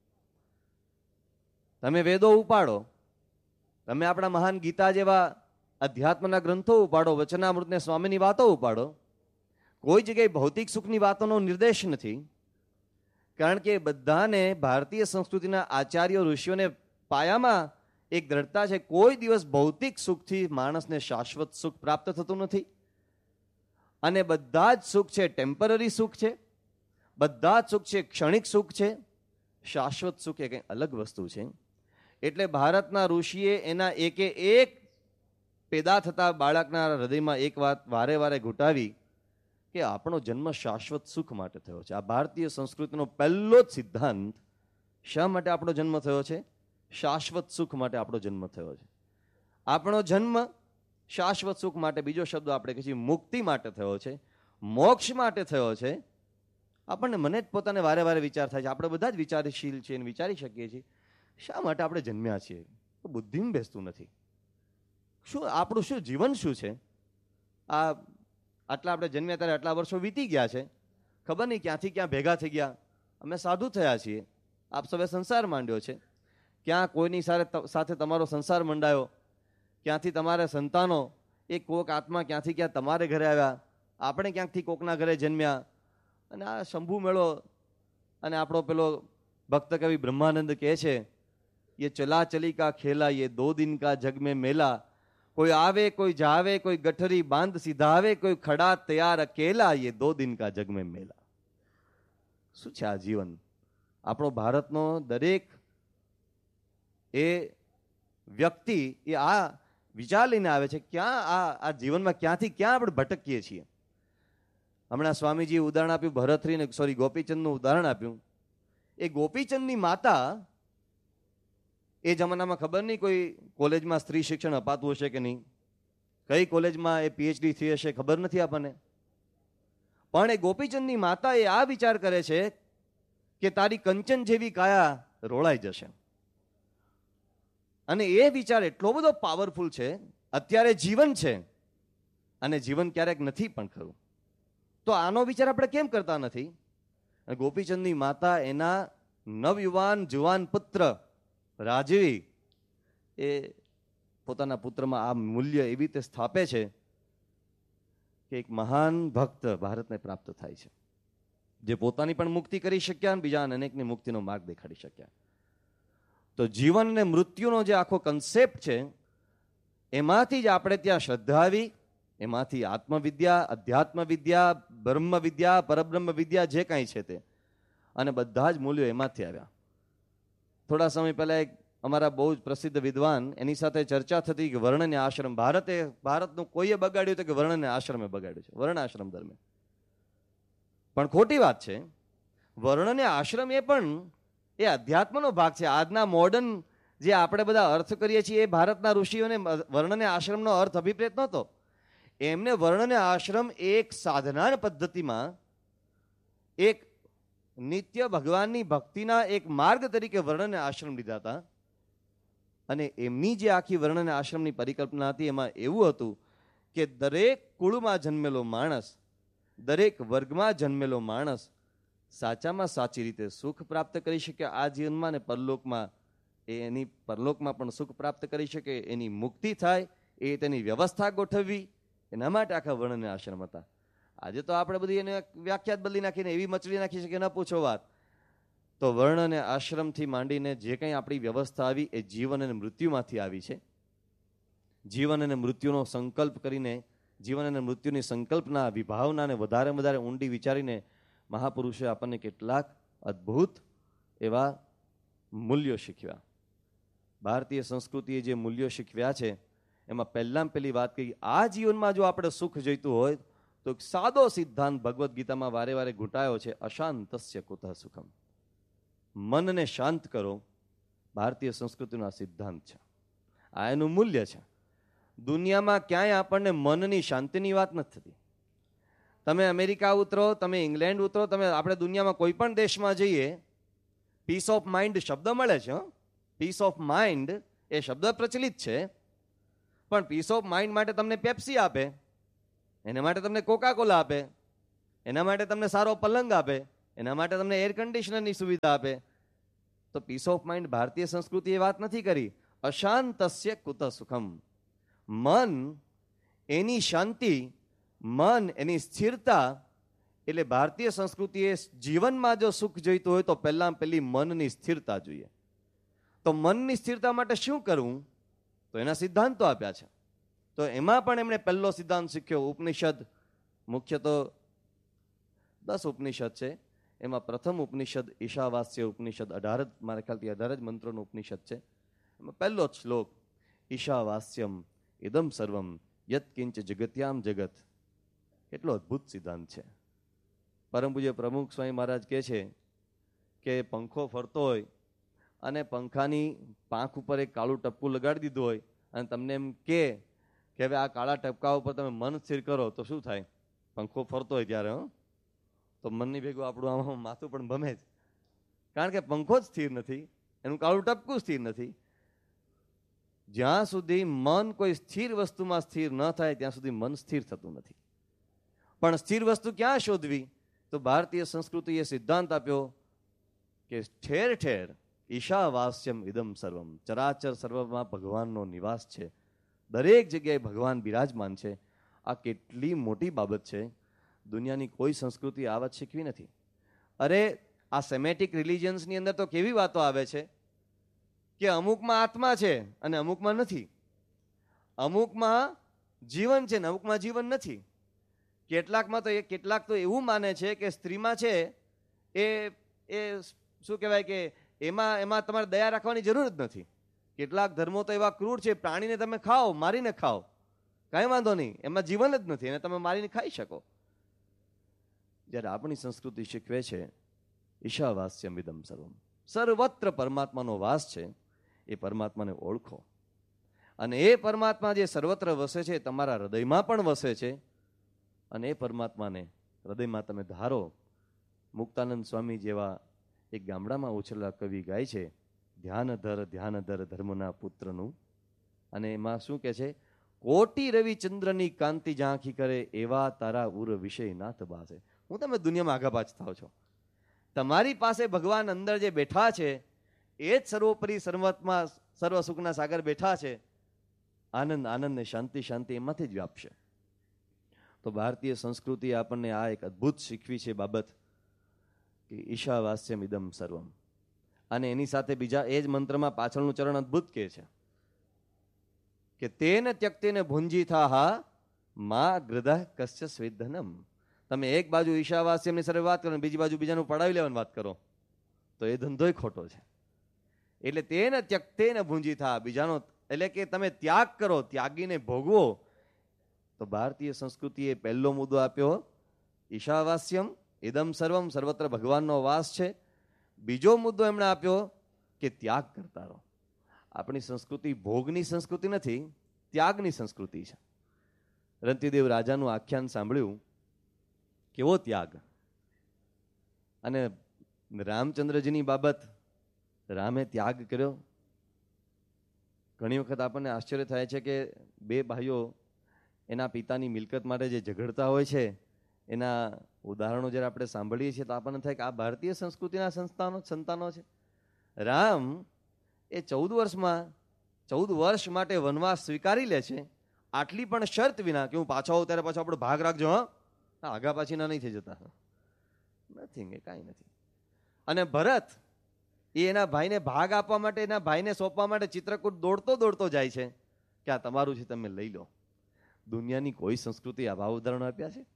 તમે વેદો ઉપાડો, તમે આપણા મહાન ગીતા જેવા અધ્યાત્મના ગ્રંથો ઉપાડો, વચનામૃત ને સ્વામીની વાતો ઉપાડો, કોઈ જગ્યાએ ભૌતિક સુખની વાતોનો નિર્દેશ નથી. કારણ કે બધાને ભારતીય સંસ્કૃતિના આચાર્યો ઋષિઓને પાયામાં એક દ્રઢતા છે, કોઈ દિવસ ભૌતિક સુખથી માણસને શાશ્વત સુખ પ્રાપ્ત થતું નથી. અને બધા જ સુખ છે ટેમ્પરરી સુખ છે, બધા જ સુખ છે ક્ષણિક સુખ છે. શાશ્વત સુખ એ કંઈ અલગ વસ્તુ છે. એટલે ભારતના ઋષિએ એના એકે એક પેદા થતા બાળકના હૃદયમાં એક વાત વારે વારે ઘૂંટાવી કે આપણો જન્મ શાશ્વત સુખ માટે થયો છે. આ ભારતીય સંસ્કૃતિનો પહેલો જ સિદ્ધાંત. શા માટે આપણો જન્મ થયો છે? શાશ્વત સુખ માટે આપણો જન્મ થયો છે. આપણો જન્મ શાશ્વત સુખ માટે, બીજો શબ્દ આપણે કહીએ મુક્તિ માટે થયો છે, મોક્ષ માટે થયો છે. આપણને મને જ પોતાને વારે વારે વિચાર થાય છે, આપણે બધા જ વિચારશીલ છીએ અને વિચારી શકીએ છીએ શા માટે આપણે જન્મ્યા છીએ. બુદ્ધિમાં બેસતું નથી. શું આપણું શું જીવન શું છે? આ આટલા આપણે જન્મ્યા ત્યારે આટલા વર્ષો વીતી ગયા છે, ખબર નહીં ક્યાંથી ક્યાં ભેગા થઈ ગયા. અમે સાધુ થયા છીએ, આપ સૌએ સંસાર માંડ્યો છે, ક્યાં કોઈની સાથે તમારો સંસાર મંડાયો, ક્યાંથી તમારે સંતાનો, એક કોક આત્મા ક્યાંથી ક્યાં તમારે ઘરે આવ્યા, આપણે ક્યાંકથી કોકના ઘરે જન્મ્યા. અને આ શંભુ મેળો અને આપણો પેલો ભક્ત કવિ બ્રહ્માનંદ કહે છે, ये चला चली का खेला ये दो दिन का जग में मेला, कोई आवे कोई जावे कोई गठरी बांध सिधावे कोई खड़ा तैयार अकेला, ये दो दिन का जग में मेला. શું છે આ જીવન? આપણો ભારતનો દરેક એ વ્યક્તિ એ આ વિચાર લઈને આવે છે, ક્યાં આ આ જીવનમાં ક્યાંથી ક્યાં આપણે ભટકીએ છીએ. હમણાં સ્વામીજીએ ઉદાહરણ આપ્યું ભરતરી, સોરી ગોપીચંદનું ઉદાહરણ આપ્યું. એ ગોપીચંદની માતા, એ જમાનામાં ખબર નહીં કોઈ કોલેજમાં સ્ત્રી શિક્ષણ અપાતું હશે કે નહીં, કઈ કોલેજમાં એ પીએચડી થઈ હશે ખબર નથી આપણને. પણ એ ગોપીચંદની માતા એ આ વિચાર કરે છે કે તારી કંચન જેવી કાયા રોળાઈ જશે. અને એ વિચાર એટલો બધો પાવરફુલ છે. અત્યારે જીવન છે અને જીવન ક્યારેક નથી પણ ખરું. તો આનો વિચાર આપણે કેમ કરતા નથી? ગોપીચંદની માતા એના નવયુવાન જુવાન પુત્ર રાજવી એ પોતાના પુત્રમાં આ મૂલ્ય એવી રીતે સ્થાપે છે કે એક મહાન ભક્ત ભારતને પ્રાપ્ત થાય છે, જે પોતાની પણ મુક્તિ કરી શક્યા અને બીજા અનેકની મુક્તિનો માર્ગ દેખાડી શક્યા. તો જીવન અને મૃત્યુનો જે આખો કન્સેપ્ટ છે એમાંથી જ આપણે ત્યાં શ્રદ્ધા આવી, એમાંથી આત્મવિદ્યા, અધ્યાત્મ વિદ્યા, બ્રહ્મ વિદ્યા, પરબ્રહ્મ વિદ્યા જે કાંઈ છે તે, અને બધા જ મૂલ્યો એમાંથી આવ્યા. થોડા સમય પહેલા એક અમારા બહુ જ પ્રસિદ્ધ વિદ્વાન, એની સાથે ચર્ચા થતી કે વર્ણ અને આશ્રમ ભારતે ભારતનું કોઈએ બગાડ્યું તો કે વર્ણ અને આશ્રમે બગાડ્યું છે, વર્ણ આશ્રમ ધર્મે. પણ ખોટી વાત છે. વર્ણ અને આશ્રમ એ પણ એ અધ્યાત્મનો ભાગ છે. આજના મોડર્ન જે આપણે બધા અર્થ કરીએ છીએ એ ભારતના ઋષિઓને વર્ણ અને આશ્રમનો અર્થ અભિપ્રેત નહોતો. એમને વર્ણ અને આશ્રમ એક સાધના પદ્ધતિમાં, એક નિત્ય ભગવાનની ભક્તિના એક માર્ગ તરીકે વર્ણ અને આશ્રમ લીધા હતા. અને એમની જે આખી વર્ણ અને આશ્રમની પરિકલ્પના હતી એમાં એવું હતું કે દરેક કુળમાં જન્મેલો માણસ, દરેક વર્ગમાં જન્મેલો માણસ સાચામાં સાચી રીતે સુખ પ્રાપ્ત કરી શકે આ જીવનમાં, અને પરલોકમાં એ એની પરલોકમાં પણ સુખ પ્રાપ્ત કરી શકે, એની મુક્તિ થાય, એ તેની વ્યવસ્થા ગોઠવવી, એના માટે આખા વર્ણ અને આશ્રમ હતા. આજે તો આપણે બધી એને વ્યાખ્યાત બદલી નાખીને એવી મચડી નાખી છે કે ન પૂછો વાત. તો વર્ણ અને આશ્રમથી માંડીને જે કંઈ આપણી વ્યવસ્થા આવી એ જીવન અને મૃત્યુમાંથી આવી છે. જીવન અને મૃત્યુનો સંકલ્પ કરીને, જીવન અને મૃત્યુની સંકલ્પના, વિભાવનાને વધારે વધારે ઊંડી વિચારીને મહાપુરુષોએ આપણને કેટલાક અદ્ભુત એવા મૂલ્યો શીખવ્યા. ભારતીય સંસ્કૃતિએ જે મૂલ્યો શીખવ્યા છે એમાં પહેલાં પહેલી વાત કહી, આ જીવનમાં જો આપણે સુખ જોઈતું હોય તો સાદો સિદ્ધાંત ભગવદ્ ગીતામાં વારે વારે ઘૂંટાયો છે, અશાંતસ્ય કુતઃ સુખમ. મનને શાંત કરો, ભારતીય સંસ્કૃતિનો આ સિદ્ધાંત છે, આ એનું મૂલ્ય છે. દુનિયામાં ક્યાંય આપણને મનની શાંતિની વાત નથી થતી. તમે અમેરિકા ઉતરો, તમે ઇંગ્લેન્ડ ઉતરો, તમે આપણે દુનિયામાં કોઈ પણ દેશમાં જઈએ, પીસ ઓફ માઇન્ડ શબ્દ મળે છે. પીસ ઓફ માઇન્ડ એ શબ્દ પ્રચલિત છે, પણ પીસ ઓફ માઇન્ડ માટે તમને પેપ્સી આપે, એના માટે તમને કોકા કોલા આપે, એના માટે તમને સારો પલંગ આપે, એના માટે તમને એર કન્ડિશનરની સુવિધા આપે. તો પીસ ઓફ માઇન્ડ ભારતીય સંસ્કૃતિએ વાત નથી કરી. અશાંતસ્ય કુત સુખમ, મન એની શાંતિ, મન એની સ્થિરતા. એટલે ભારતીય સંસ્કૃતિએ જીવનમાં જો સુખ જોઈતું હોય તો પહેલા પહેલી મનની સ્થિરતા જોઈએ. તો મનની સ્થિરતા માટે શું કરવું, તો એના સિદ્ધાંતો આપ્યા છે. તો એમાં પણ એમણે પહેલો સિદ્ધાંત શીખ્યો ઉપનિષદ. મુખ્ય તો દસ ઉપનિષદ છે, એમાં પ્રથમ ઉપનિષદ ઈશાવાસ્ય ઉપનિષદ, અઢાર જ મારા ખ્યાલથી અઢાર જ મંત્રોનો ઉપનિષદ છે. એમાં પહેલો જ શ્લોક ઈશાવાસ્યમ ઇદમ સર્વમ યત કિંચ જગત્યામ જગત. કેટલો અદ્ભુત સિદ્ધાંત છે. પરમ પૂજ્ય પ્રમુખ સ્વામી મહારાજ કહે છે કે પંખો ફરતો હોય અને પંખાની પાંખ ઉપર એક કાળું ટપકું લગાડી દીધું હોય અને તમને એમ કે કે હવે આ કાળા ટપકા ઉપર તમે મન સ્થિર કરો તો શું થાય? પંખો ફરતો હોય ત્યારે હં તો મનની ભેગું આપણું આમાં માથું પણ ભમે જ, કારણ કે પંખો જ સ્થિર નથી, એનું કાળું ટપકું સ્થિર નથી. જ્યાં સુધી મન કોઈ સ્થિર વસ્તુમાં સ્થિર ન થાય ત્યાં સુધી મન સ્થિર થતું નથી. પણ સ્થિર વસ્તુ ક્યાં શોધવી? તો ભારતીય સંસ્કૃતિએ સિદ્ધાંત આપ્યો કે ઠેર ઠેર ઈશાવાસ્યમ ઇદમ સર્વમ, ચરાચર સર્વમાં ભગવાનનો નિવાસ છે, દરેક જગ્યાએ ભગવાન બિરાજમાન છે. આ કેટલી મોટી બાબત છે, દુનિયાની કોઈ સંસ્કૃતિ આ વાત શીખવી નથી. અરે આ સેમેટિક રિલિજન્સની અંદર તો કેવી વાતો આવે છે કે અમુકમાં આત્મા છે અને અમુકમાં નથી, અમુકમાં જીવન છે ને અમુકમાં જીવન નથી. કેટલાકમાં તો એ કેટલાક તો એવું માને છે કે સ્ત્રીમાં છે એ એ શું કહેવાય કે એમાં એમાં તમારે દયા રાખવાની જરૂર જ નથી. કેટલાક ધર્મો તો એવા ક્રૂર છે, પ્રાણીને તમે ખાઓ, મારીને ખાઓ, કાંઈ વાંધો નહીં, એમાં જીવન જ નથી, એને તમે મારીને ખાઈ શકો. જ્યારે આપણી સંસ્કૃતિ શીખવે છે ઈશાવાસ્યમ ઇદમ સર્વમ, સર્વત્ર પરમાત્માનો વાસ છે, એ પરમાત્માને ઓળખો. અને એ પરમાત્મા જે સર્વત્ર વસે છે તમારા હૃદયમાં પણ વસે છે, અને એ પરમાત્માને હૃદયમાં તમે ધારો. મુક્તાનંદ સ્વામી જેવા એક ગામડામાં ઉછરેલા કવિ ગાય છે ધ્યાન ધર ધ્યાન ધર ધર્મના પુત્રનું, અને એમાં શું કહે છે? કોટી રવિચંદ્રની કાંતિ ઝાંખી કરે એવા તારા ઉર વિષય નાથ બાસે. હું તમે દુનિયામાં આગા પાછ થાવ છો, તમારી પાસે ભગવાન અંદર જે બેઠા છે એ જ સર્વોપરી સર્વત્માં સર્વ સુખના સાગર બેઠા છે. આનંદ આનંદ ને શાંતિ શાંતિ એમાંથી જ વ્યાપશે. તો ભારતીય સંસ્કૃતિ આપણને આ એક અદ્ભુત શીખવી છે બાબત કે ઈશાવાસ્યમ ઇદમ સર્વમ. અને એની સાથે બીજા એ જ મંત્રમાં પાછળનું ચરણ અદ્ભુત કહે છે કે તેન ત્યક્તેને ભુંજી થા હા મા ગૃદઃ કશ્ય સ્વેદનમ. તમે એક બાજુ ઈશાવાસ્યમની સાથે વાત કરો, બીજી બાજુ બીજાનું પડાવી લેવાની વાત કરો તો એ ધંધોય ખોટો છે. એટલે તેન ત્યક્તેને ભુંજી થા, બીજાનો એટલે કે તમે ત્યાગ કરો, ત્યાગીને ભોગવો. તો ભારતીય સંસ્કૃતિએ પહેલો મુદ્દો આપ્યો ઈશાવાસ્યમ ઇદમ સર્વમ, સર્વત્ર ભગવાનનો વાસ છે. બીજો મુદ્દો એમણે આપ્યો કે ત્યાગ કરતા રહો. આપણી સંસ્કૃતિ ભોગની સંસ્કૃતિ નથી, ત્યાગની સંસ્કૃતિ છે. રંતીદેવ રાજાનું આખ્યાન સાંભળ્યું, કેવો ત્યાગ. અને રામચંદ્રજીની બાબત, રામે ત્યાગ કર્યો. ઘણી વખત આપણને આશ્ચર્ય થાય છે કે બે ભાઈઓ એના પિતાની મિલકત માટે જે ઝઘડતા હોય છે એના ઉદાહરણો જ્યારે આપણે સાંભળીએ છીએ તો આપણને થાય કે આ ભારતીય સંસ્કૃતિના સંસ્થાનો સંતાનો છે. રામ એ ચૌદ વર્ષમાં ચૌદ વર્ષ માટે વનવાસ સ્વીકારી લે છે, આટલી પણ શરત વિના કે હું પાછો આવું ત્યારે પાછો આપણો ભાગ રાખજો, હા આગા પાછીના નહીં થઈ જતા, નથિંગ, એ કાંઈ નથી. અને ભરત એ એના ભાઈને ભાગ આપવા માટે, એના ભાઈને સોંપવા માટે ચિત્રકૂટ દોડતો દોડતો જાય છે કે આ તમારું છે, તમે લઈ લો. દુનિયાની કોઈ સંસ્કૃતિ આવા ઉદાહરણો આપ્યા છે?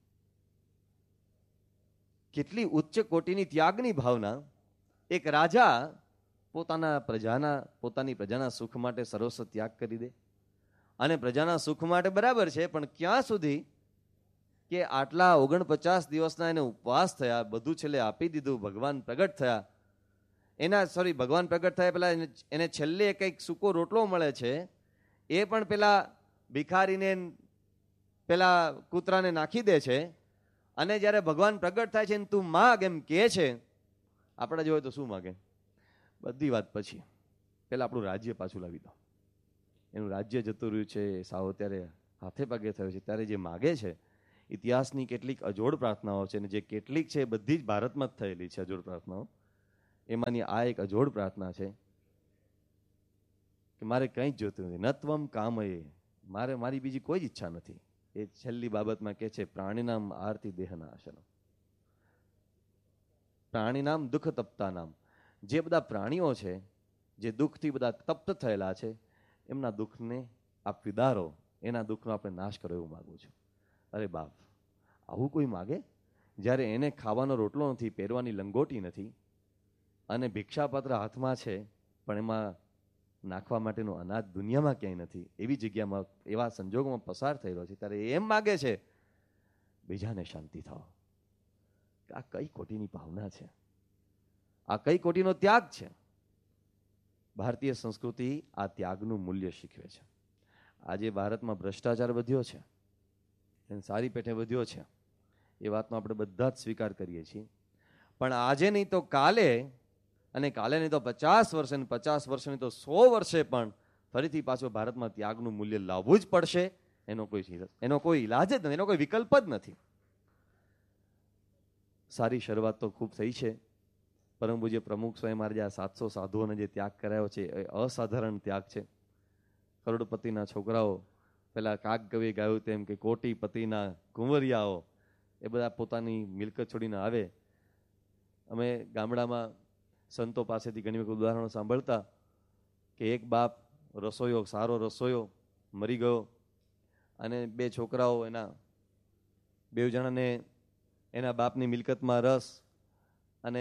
કેટલી ઉચ્ચ કોટીની ત્યાગની ભાવના. એક રાજા પોતાના પ્રજાના પોતાની પ્રજાના સુખ માટે સર્વસ્વ ત્યાગ કરી દે, અને પ્રજાના સુખ માટે બરાબર છે, પણ ક્યાં સુધી કે આટલા ઓગણપચાસ દિવસના એને ઉપવાસ થયા, બધું છેલ્લે આપી દીધું, ભગવાન પ્રગટ થયા. એના સોરી ભગવાન પ્રગટ થયા પેલા એને છેલ્લે કંઈક સૂકો રોટલો મળે છે, એ પણ પેલા ભિખારીને પેલા કૂતરાને નાખી દે છે. અને જ્યારે ભગવાન પ્રગટ થાય છે ને તું માગ એમ કહે છે, આપણે જોઈએ તો શું માગે? બધી વાત પછી, પેલા આપણું રાજ્ય પાછું લાવી દો. એનું રાજ્ય જતું રહ્યું છે, સાવ અત્યારે હાથે પગે થયો છે, ત્યારે જે માગે છે, ઇતિહાસની કેટલીક અજોડ પ્રાર્થનાઓ છે, અને જે કેટલીક છે એ બધી જ ભારતમાં જ થયેલી છે અજોડ પ્રાર્થનાઓ. એમાંની આ એક અજોડ પ્રાર્થના છે કે મારે કંઈ જ જોતું નથી, નત્વમ કામયે, મારે મારી બીજી કોઈ જ ઈચ્છા નથી. એ છેલ્લી બાબતમાં કે છે પ્રાણીનામ આરતી દેહના આશનો, પ્રાણીનામ દુઃખ તપ્તા નામ, જે બધા પ્રાણીઓ છે જે દુઃખથી બધા તપ્ત થયેલા છે, એમના દુઃખને આપ વિદારો, એના દુઃખનો આપણે નાશ કરો એવું માગું છું. અરે બાપ, આવું કોઈ માગે? જ્યારે એને ખાવાનો રોટલો નથી, પહેરવાની લંગોટી નથી, અને ભિક્ષાપાત્ર હાથમાં છે પણ એમાં નાખવા માટેનું અનાજ દુનિયામાં ક્યાંય નથી, એવી જગ્યામાં એવા સંજોગોમાં પસાર થઈ રહ્યો છે, ત્યારે એમ માગે છે બીજાને શાંતિ થાવ. આ કઈ કોટીની ભાવના છે? આ કઈ કોટીનો ત્યાગ છે? ભારતીય સંસ્કૃતિ આ ત્યાગનું મૂલ્ય શીખવે છે. આજે ભારતમાં ભ્રષ્ટાચાર વધ્યો છે, એને સારી પેઠે વધ્યો છે, એ વાતનો આપણે બધા જ સ્વીકાર કરીએ છીએ. પણ આજે નહીં તો કાલે, અને કાલે નહીં તો પચાસ વર્ષે, પચાસ વર્ષે નહીં તો સો વર્ષે પણ ફરીથી પાછો ભારતમાં ત્યાગનું મૂલ્ય લાવવું જ પડશે. એનો કોઈ એનો કોઈ ઇલાજ જ નથી, એનો કોઈ વિકલ્પ જ નથી. સારી શરૂઆત તો ખૂબ થઈ છે. પરમ પૂજ્ય પ્રમુખ સ્વામી મહારાજે આ સાતસો સાધુઓને જે ત્યાગ કરાયો છે એ અસાધારણ ત્યાગ છે. કરોડપતિના છોકરાઓ, પેલા કાગ કવિએ ગાયું તેમ કે કોટીપતિના કુંવરિયાઓ, એ બધા પોતાની મિલકત છોડીને આવે. અમે ગામડામાં સંતો પાસેથી ઘણી વખત ઉદાહરણો સાંભળતા કે એક બાપ રસોઈયો, સારો રસોઈયો મરી ગયો, અને બે છોકરાઓ, એના બે જણાને એના બાપની મિલકતમાં રસ, અને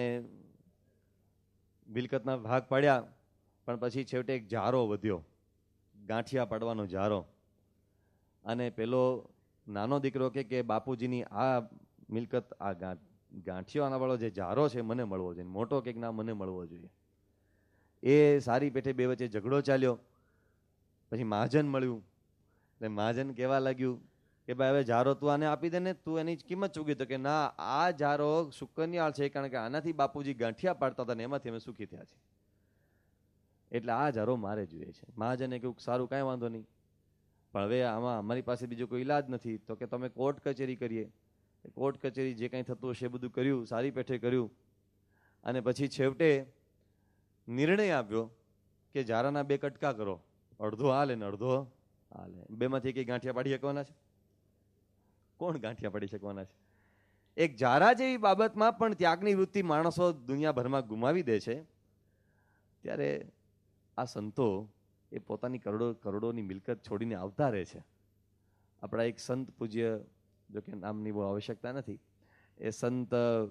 મિલકતના ભાગ પાડ્યા, પણ પછી છેવટે એક જારો વધ્યો, ગાંઠિયા પાડવાનો જારો. અને પેલો નાનો દીકરો કે કે બાપુજીની આ મિલકત, આ ગાંઠિયો આનાવાળો જે જારો છે મને મળવો જોઈએ. મોટો કે ના, મને મળવો જોઈએ. એ સારી પેઠે બે વચ્ચે ઝઘડો ચાલ્યો. પછી મહાજન મળ્યું, એટલે મહાજન કહેવા લાગ્યું કે ભાઈ હવે જારો તું આને આપી દે ને, તું એની કિંમત ચૂકી. તો કે ના, આ જારો શુકનિયાળ છે, કારણ કે આનાથી બાપુજી ગાંઠિયા પાડતા હતા ને એમાંથી અમે સુખી થયા છે, એટલે આ જારો મારે જોઈએ છે. મહાજને કહ્યું સારું, કાંઈ વાંધો નહીં, પણ હવે આમાં અમારી પાસે બીજો કોઈ ઇલાજ નથી. તો કે તમે કોર્ટ કચેરી કરીએ. કોર્ટ કચેરી જે કંઈ થતું હશે એ બધું કર્યું, સારી પેઠે કર્યું, અને પછી છેવટે નિર્ણય આપ્યો કે જારાના બે કટકા કરો, અડધો હાલે ને અડધો હાલે. બેમાંથી કઈ ગાંઠિયા પાડી શકવાના છે? કોણ ગાંઠિયા પાડી શકવાના છે? એક જારા જેવી બાબતમાં પણ ત્યાગની વૃત્તિ માણસો દુનિયાભરમાં ગુમાવી દે છે. ત્યારે આ સંતો એ પોતાની કરોડો કરોડોની મિલકત છોડીને આવતા રહે છે. આપણા એક સંત પૂજ્ય, જો કે નામની બહુ આવશ્યકતા નથી, એ સંત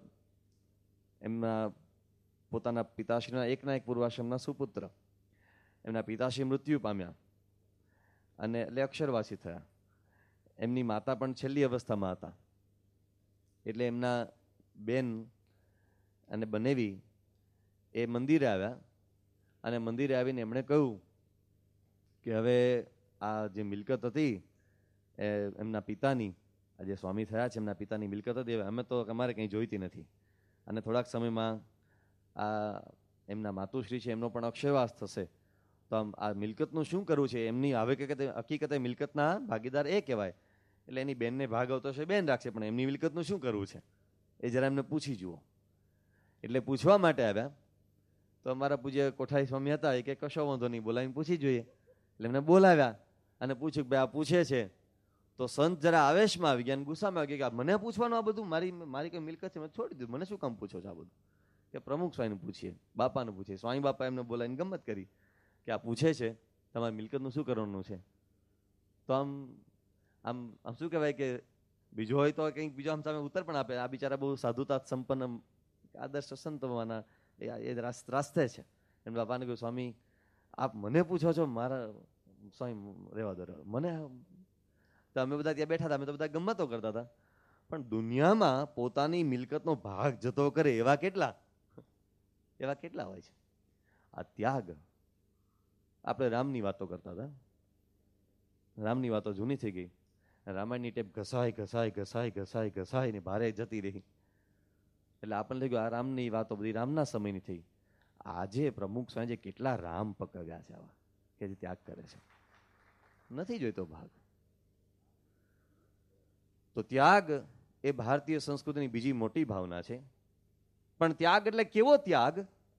એમના પોતાના પિતાશ્રીના એકના એક પૂર્વાશ્રમના સુપુત્ર, એમના પિતાશ્રી મૃત્યુ પામ્યા અને એટલે અક્ષરવાસી થયા. એમની માતા પણ છેલ્લી અવસ્થામાં હતા, એટલે એમના બેન અને બનેવી એ મંદિરે આવ્યા, અને મંદિરે આવીને એમણે કહ્યું કે હવે આ જે મિલકત હતી એ એમના પિતાની, આ જે સ્વામી થયા છે એમના પિતાની મિલકત હતી, અમે તો અમારે કંઈ જોઈતી નથી, અને થોડાક સમયમાં આ એમના માતુશ્રી છે એમનો પણ અક્ષયવાસ થશે, તો આમ આ મિલકતનું શું કરવું છે? એમની હવે કે હકીકતે મિલકતના ભાગીદાર એ કહેવાય, એટલે એની બેનને ભાગ આવતો છે બેન રાખશે, પણ એમની મિલકતનું શું કરવું છે એ જરા એમને પૂછી જુઓ. એટલે પૂછવા માટે આવ્યા. તો અમારા પૂજ્ય કોઠારી સ્વામી હતા, એ કે કશો વાંધો નહીં, બોલાવીને પૂછી જોઈએ. એટલે એમને બોલાવ્યા અને પૂછ્યું ભાઈ આ પૂછે છે. તો સંત જરા આવેશમાં આવી ગયા, ગુસ્સામાં આવી ગયા કે મને પૂછવાનું આ બધું, મારી મારી કઈ મિલકત છે, મેં છોડી દીધું, મને શું કામ પૂછો છો આ બધું? કે પ્રમુખ સ્વામીને પૂછીએ, બાપાને પૂછીએ. સ્વામી બાપા એમને બોલાવીને ગમત કરી કે આ પૂછે છે તમારી મિલકતનું શું કરવાનું છે. તો આમ આમ આમ શું કહેવાય કે બીજો હોય તો કંઈક બીજો આમ સામે ઉત્તર પણ આપે. આ બિચારા બહુ સાધુતા સંપન્ન આદર્શ સંતવાના એ રાસ્તે છે. એમ બાપાને કહ્યું સ્વામી આપ મને પૂછો છો, મારા સ્વામી રહેવા દો, મને. તો અમે બધા ત્યાં બેઠા હતા, અમે તો બધા ગમતો કરતા હતા, પણ દુનિયામાં પોતાની મિલકતનો ભાગ જતો કરે એવા કેટલા એવા કેટલા હોય છે? આ ત્યાગ. આપણે રામની વાતો કરતા હતા, રામની વાતો જૂની થઈ ગઈ. રામાયણની ટેપ ઘસાય ઘસાય ઘસાય ઘસાય ઘસાય ને ભારે જતી રહી, એટલે આપણને લાગ્યું આ રામની વાતો બધી રામના સમયની થઈ. આજે પ્રમુખ સ્વામી કેટલા રામ પકવ્યા છે આવા કે જે ત્યાગ કરે છે. નથી જોઈતો ભાગ. તો ત્યાગ એ ભારતીય સંસ્કૃતિની બીજી મોટી ભાવના છે. પણ ત્યાગ એટલે કેવો ત્યાગ?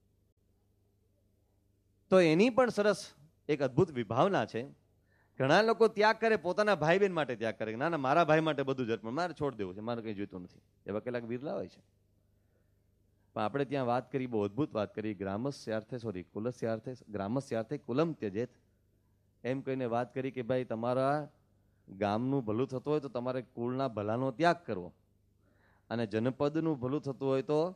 તો એની પણ સરસ એક અદ્ભુત વિભાવના છે. ઘણા લોકો ત્યાગ કરે પોતાના ભાઈ બહેન માટે ત્યાગ કરે, ના ના મારા ભાઈ માટે બધું જ અર્પણ, મારે છોડ દેવું છે, મારે કંઈ જોઈતું નથી, એવા કેટલાક વિરલા હોય છે. પણ આપણે ત્યાં વાત કરી, બહુ અદ્ભુત વાત કરી, ગ્રામસ્યાર્થે સોરી કુલસ્યાર્થે ગ્રામસ્યાર્થે કુલમ ત્યજેત, એમ કહીને વાત કરી કે ભાઈ તમારા ગામનું ભલું થતું હોય તો તમારે કુળના ભલાનો ત્યાગ કરવો, અને જનપદનું ભલું થતું હોય તો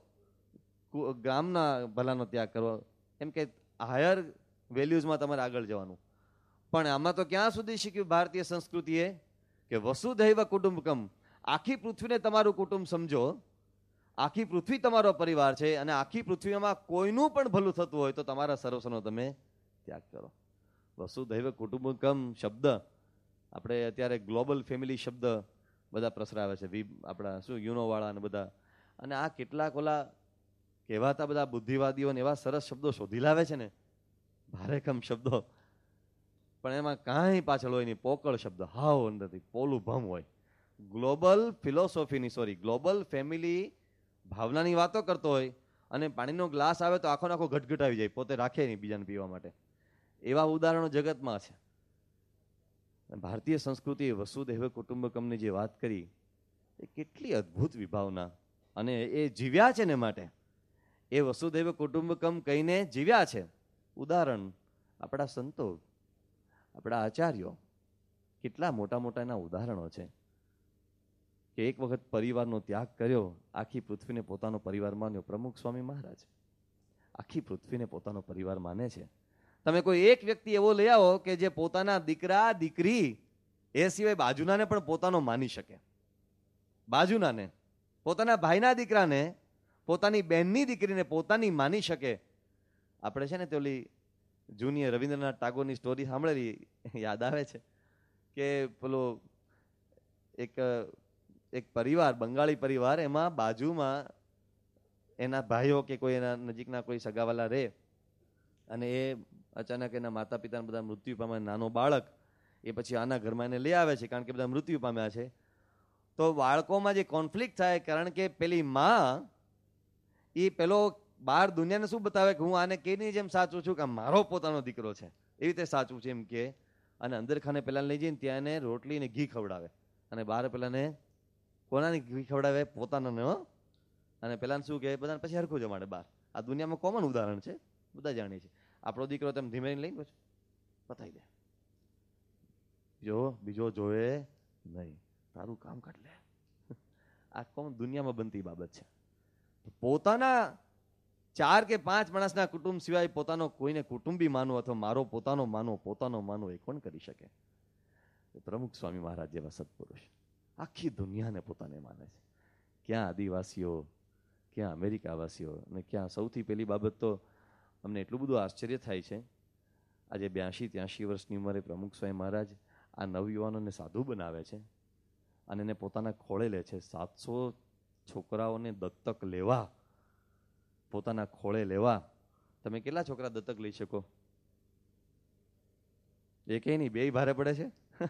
ગામના ભલાનો ત્યાગ કરવો. એમ કે હાયર વેલ્યુઝમાં તમારે આગળ જવાનું. પણ આમાં તો ક્યાં સુધી શીખ્યું ભારતીય સંસ્કૃતિએ કે વસુધૈવ કુટુંબકમ, આખી પૃથ્વીને તમારું કુટુંબ સમજો, આખી પૃથ્વી તમારો પરિવાર છે, અને આખી પૃથ્વીમાં કોઈનું પણ ભલું થતું હોય તો તમારા સર્વસ્વનો તમે ત્યાગ કરો. વસુધૈવ કુટુંબકમ શબ્દ આપણે અત્યારે ગ્લોબલ ફેમિલી શબ્દ બધા પ્રસરાવે છે, આપણા શું યુનોવાળા અને બધા, અને આ કેટલાક ઓલા કહેવાતા બધા બુદ્ધિવાદીઓને એવા સરસ શબ્દો શોધી લાવે છે ને, ભારેખમ શબ્દો, પણ એમાં કાંઈ પાછળ હોય નહીં, પોકળ શબ્દ, હાવ અંદરથી પોલું ભમ હોય. ગ્લોબલ ફિલોસોફીની સોરી ગ્લોબલ ફેમિલી ભાવનાની વાતો કરતો હોય, અને પાણીનો ગ્લાસ આવે તો આખો આખો ઘટઘટ આવી જાય, પોતે રાખે નહીં બીજાને પીવા માટે. એવા ઉદાહરણો જગતમાં છે. ભારતીય સંસ્કૃતિએ વસુધૈવ કુટુંબકમની જે વાત કરી એ કેટલી અદ્ભુત વિભાવના, અને એ જીવ્યા છે ને માટે એ વસુધૈવ કુટુંબકમ કહીને જીવ્યા છે. ઉદાહરણ આપણા સંતો, આપણા આચાર્યો, કેટલા મોટા મોટા એના ઉદાહરણો છે કે એક વખત પરિવારનો ત્યાગ કર્યો, આખી પૃથ્વીને પોતાનો પરિવાર માન્યો. પ્રમુખ સ્વામી મહારાજ આખી પૃથ્વીને પોતાનો પરિવાર માને છે. તમે કોઈ એક વ્યક્તિ એવો લઈ આવો કે જે પોતાના દીકરા દીકરી એ સિવાય બાજુનાને પણ પોતાનો માની શકે, બાજુનાને, પોતાના ભાઈના દીકરાને, પોતાની બહેનની દીકરીને પોતાની માની શકે. આપણે છે ને તે ઓલી જૂની રવિન્દ્રનાથ ટાગોરની સ્ટોરી સાંભળેલી યાદ આવે છે કે પેલો એક એક પરિવાર, બંગાળી પરિવાર, એમાં બાજુમાં એના ભાઈઓ કે કોઈ એના નજીકના કોઈ સગાવાલા રહે, અને એ અચાનક એના માતા પિતાને બધા મૃત્યુ પામ્યા. નાનો બાળક એ પછી આના ઘરમાં એને લઈ આવે છે કારણ કે બધા મૃત્યુ પામ્યા છે. તો બાળકોમાં જે કોન્ફ્લિક્ટ થાય, કારણ કે પેલી માં એ પેલો બહાર દુનિયાને શું બતાવે કે હું આને કેની જેમ સાચું છું, કે મારો પોતાનો દીકરો છે એવી રીતે સાચું છે એમ કે, અને અંદર ખાને પેલા લઈ જઈને ત્યાં એને રોટલી ને ઘી ખવડાવે, અને બહાર પેલાને કોનાની ઘી ખવડાવે? પોતાનાને. હો. અને પેલાને શું કહે? બધાને પછી હરખું જમાડે બહાર. આ દુનિયામાં કોમન ઉદાહરણ છે, બધા જાણીએ છીએ. આપણો દીકરો તેમ ધીમે લઈને પછી બતાવી દે, જો બીજો જોવે નહીં, તારું કામ કાઢ લે. આ કોમન દુનિયામાં બનતી બાબત છે. પોતાના ચાર કે પાંચ માણસના કુટુંબ સિવાય પોતાનો કોઈને કુટુંબી માનો અથવા મારો પોતાનો માનો, પોતાનો માનો એ કોણ કરી શકે? પ્રમુખ સ્વામી મહારાજ જેવા સત્પુરુષ આખી દુનિયાને પોતાને માને છે. ક્યાં આદિવાસીઓ, ક્યાં અમેરિકાવાસીઓ, અને ક્યાં સૌથી પહેલી બાબત તો અમને એટલું બધું આશ્ચર્ય થાય છે, આજે બ્યાસી ત્યાંશી વર્ષની ઉંમરે પ્રમુખ સ્વામી મહારાજ આ નવયુવાનોને સાધુ બનાવે છે અને એને પોતાના ખોળે લે છે. સાતસો છોકરાઓને દત્તક લેવા, પોતાના ખોળે લેવા. તમે કેટલા છોકરા દત્તક લઈ શકો? એ કઈ નહીં, બેય ભારે પડે છે.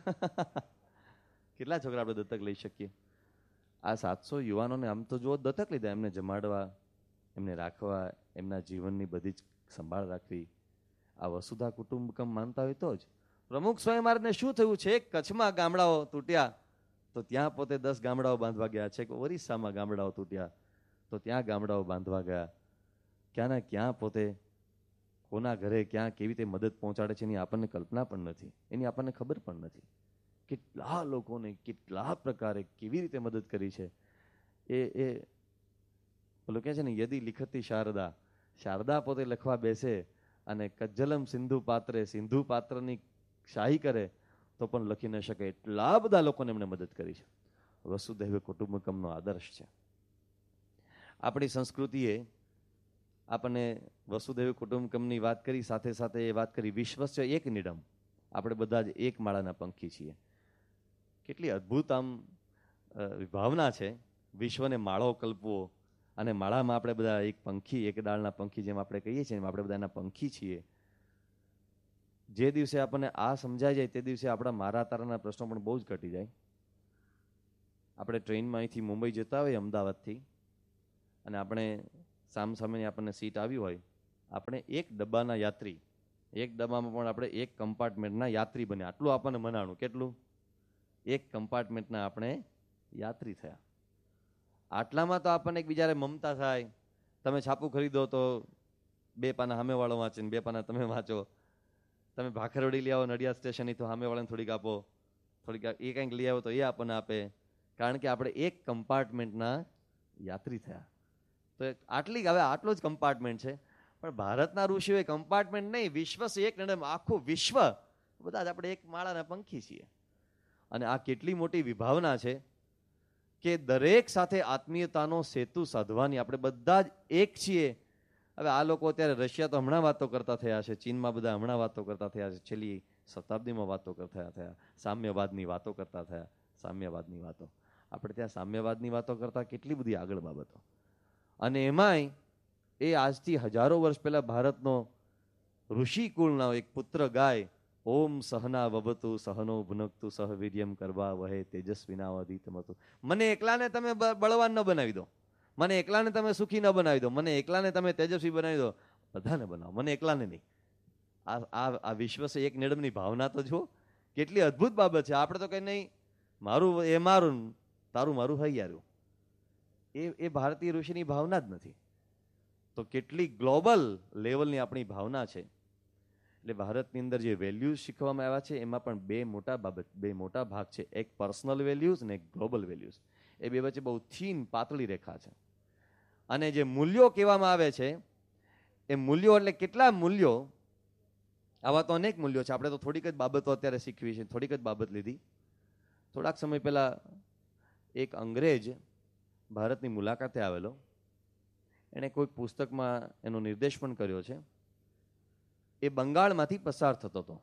કેટલા છોકરા આપણે દત્તક લઈ શકીએ? આ સાતસો યુવાનોને આમ તો જો દત્તક લીધા, એમને જમાડવા, એમને રાખવા, એમના જીવનની બધી જ સંભાળ રાખવી, આ વસુધા કુટુંબકમ માનતા હોય તો જ. પ્રમુખ સ્વામી મહારાજને શું થયું છે? કચ્છમાં ગામડાઓ તૂટ્યા તો ત્યાં પોતે દસ ગામડાઓ બાંધવા ગયા છે. ઓરિસ્સામાં ગામડાઓ તૂટ્યા તો ત્યાં ગામડાઓ બાંધવા ગયા. ક્યાંના ક્યાં પોતે કોના ઘરે ક્યાં કેવી રીતે મદદ પહોંચાડે છે એની આપણને કલ્પના પણ નથી, એની આપણને ખબર પણ નથી. કેટલા લોકોને કેટલા પ્રકારે કેવી રીતે મદદ કરી છે એ એ પેલું કહે છે ને, યદી લિખતી શારદા, શારદા પોતે લખવા બેસે અને કજ્જલમ સિંધુ પાત્રે, સિંધુ પાત્રની શાહી કરે તો પણ લખી ન શકે. એટલા બધા લોકોને એમણે મદદ કરી છે. વસુધૈવ કુટુંબકમનો આદર્શ છે. આપણી સંસ્કૃતિએ આપણને વસુધૈવ કુટુંબકમની વાત કરી, સાથે સાથે એ વાત કરી વિશ્વસ્ય એક નિડમ, આપણે બધા જ એક માળાના પંખી છીએ. કેટલી અદ્ભુત આમ વિભાવના છે. વિશ્વને માળો કલ્પવો, અને માળામાં આપણે બધા એક પંખી, એક ડાળના પંખી જેમ આપણે કહીએ છીએ, એમ આપણે બધા એના પંખી છીએ. જે દિવસે આપણને આ સમજાઈ જાય તે દિવસે આપણા મારા તારાના પ્રશ્નો પણ બહુ જ ઘટી જાય. આપણે ટ્રેનમાં અહીંથી મુંબઈ જતા હોય અમદાવાદથી, અને આપણે સામસામેની આપણને સીટ આવી હોય, આપણે એક ડબ્બાના યાત્રી, એક ડબ્બામાં પણ આપણે એક કમ્પાર્ટમેન્ટના યાત્રી બન્યા. આટલું આપણને મનાણું. કેટલું? એક કમ્પાર્ટમેન્ટના આપણે યાત્રી થયા. આટલામાં તો આપણને એકબીજાને મમતા થાય. તમે છાપું ખરીદો તો બે પાના સામેવાળો વાંચે ને બે પાના તમે વાંચો. તમે ભાખરવડી લઈ આવો નડિયાદ સ્ટેશનની તો સામેવાળાને થોડીક આપો, થોડીક એ કંઈક લઈ આવો તો એ આપણને આપે, કારણ કે આપણે એક કમ્પાર્ટમેન્ટના યાત્રી થયા. તો આટલી હવે આટલો જ કમ્પાર્ટમેન્ટ છે. પણ ભારતના ઋષિઓએ કમ્પાર્ટમેન્ટ નહીં, વિશ્વ છે એક નડે, આખું વિશ્વ બધા જ આપણે એક માળાના પંખી છીએ. અને આ કેટલી મોટી વિભાવના છે કે દરેક સાથે આત્મીયતાનો સેતુ સાધવાની આપણે બધા જ એક છીએ. હવે આ લોકો અત્યારે રશિયા તો હમણાં વાતો કરતા થયા છે, ચીનમાં બધા હમણાં વાતો કરતા થયા છે, છેલ્લી શતાબ્દીમાં વાતો કરતા થયા, સામ્યવાદની વાતો કરતા થયા. સામ્યવાદની વાતો આપણે ત્યાં સામ્યવાદની વાતો કરતા કેટલી બધી આગળ બાબતો. અને એમાંય એ આજથી હજારો વર્ષ પહેલા ભારતનો ઋષિકુળના એક પુત્ર ગાય, ઓમ સહના વવતુ સહનો ભુનક્તુ સહ વીર્યમ કરવા વહે તેજસ્વિનાવધીતમતુ. મને એકલાને તમે બળવાન ન બનાવી દો, મને એકલાને તમે સુખી ન બનાવી દો, મને એકલાને તમે તેજસ્વી બનાવી દો, બધાને બનાવો, મને એકલાને નહીં. આ આ વિશ્વ છે એક નિડમની ભાવના તો જુઓ, કેટલી અદ્ભુત બાબત છે. આપણે તો કઈ નહીં, મારું એ મારું, તારું મારું હૈયારું. એ એ ભારતીય ઋષિની ભાવના જ નથી. તો કેટલી ગ્લોબલ લેવલની આપણી ભાવના છે. એટલે ભારતની અંદર જે વેલ્યુઝ શીખવામાં આવ્યા છે એમાં પણ બે મોટા બાબત બે મોટા ભાગ છે. એક પર્સનલ વેલ્યુઝ અને એક ગ્લોબલ વેલ્યુઝ. એ બે વચ્ચે બહુ થીન પાતળી રેખા છે. અને જે મૂલ્યો કહેવામાં આવે છે એ મૂલ્યો એટલે કેટલા મૂલ્યો, આવા તો અનેક મૂલ્યો છે. આપણે તો થોડીક જ બાબતો અત્યારે શીખવી છે, થોડીક જ બાબત લીધી. થોડાક સમય પહેલા એક અંગ્રેજ ભારતની મુલાકાતે આવેલો. એણે કોઈક પુસ્તકમાં એનો નિર્દેશ પણ કર્યો છે. એ બંગાળમાંથી પસાર થતો હતો.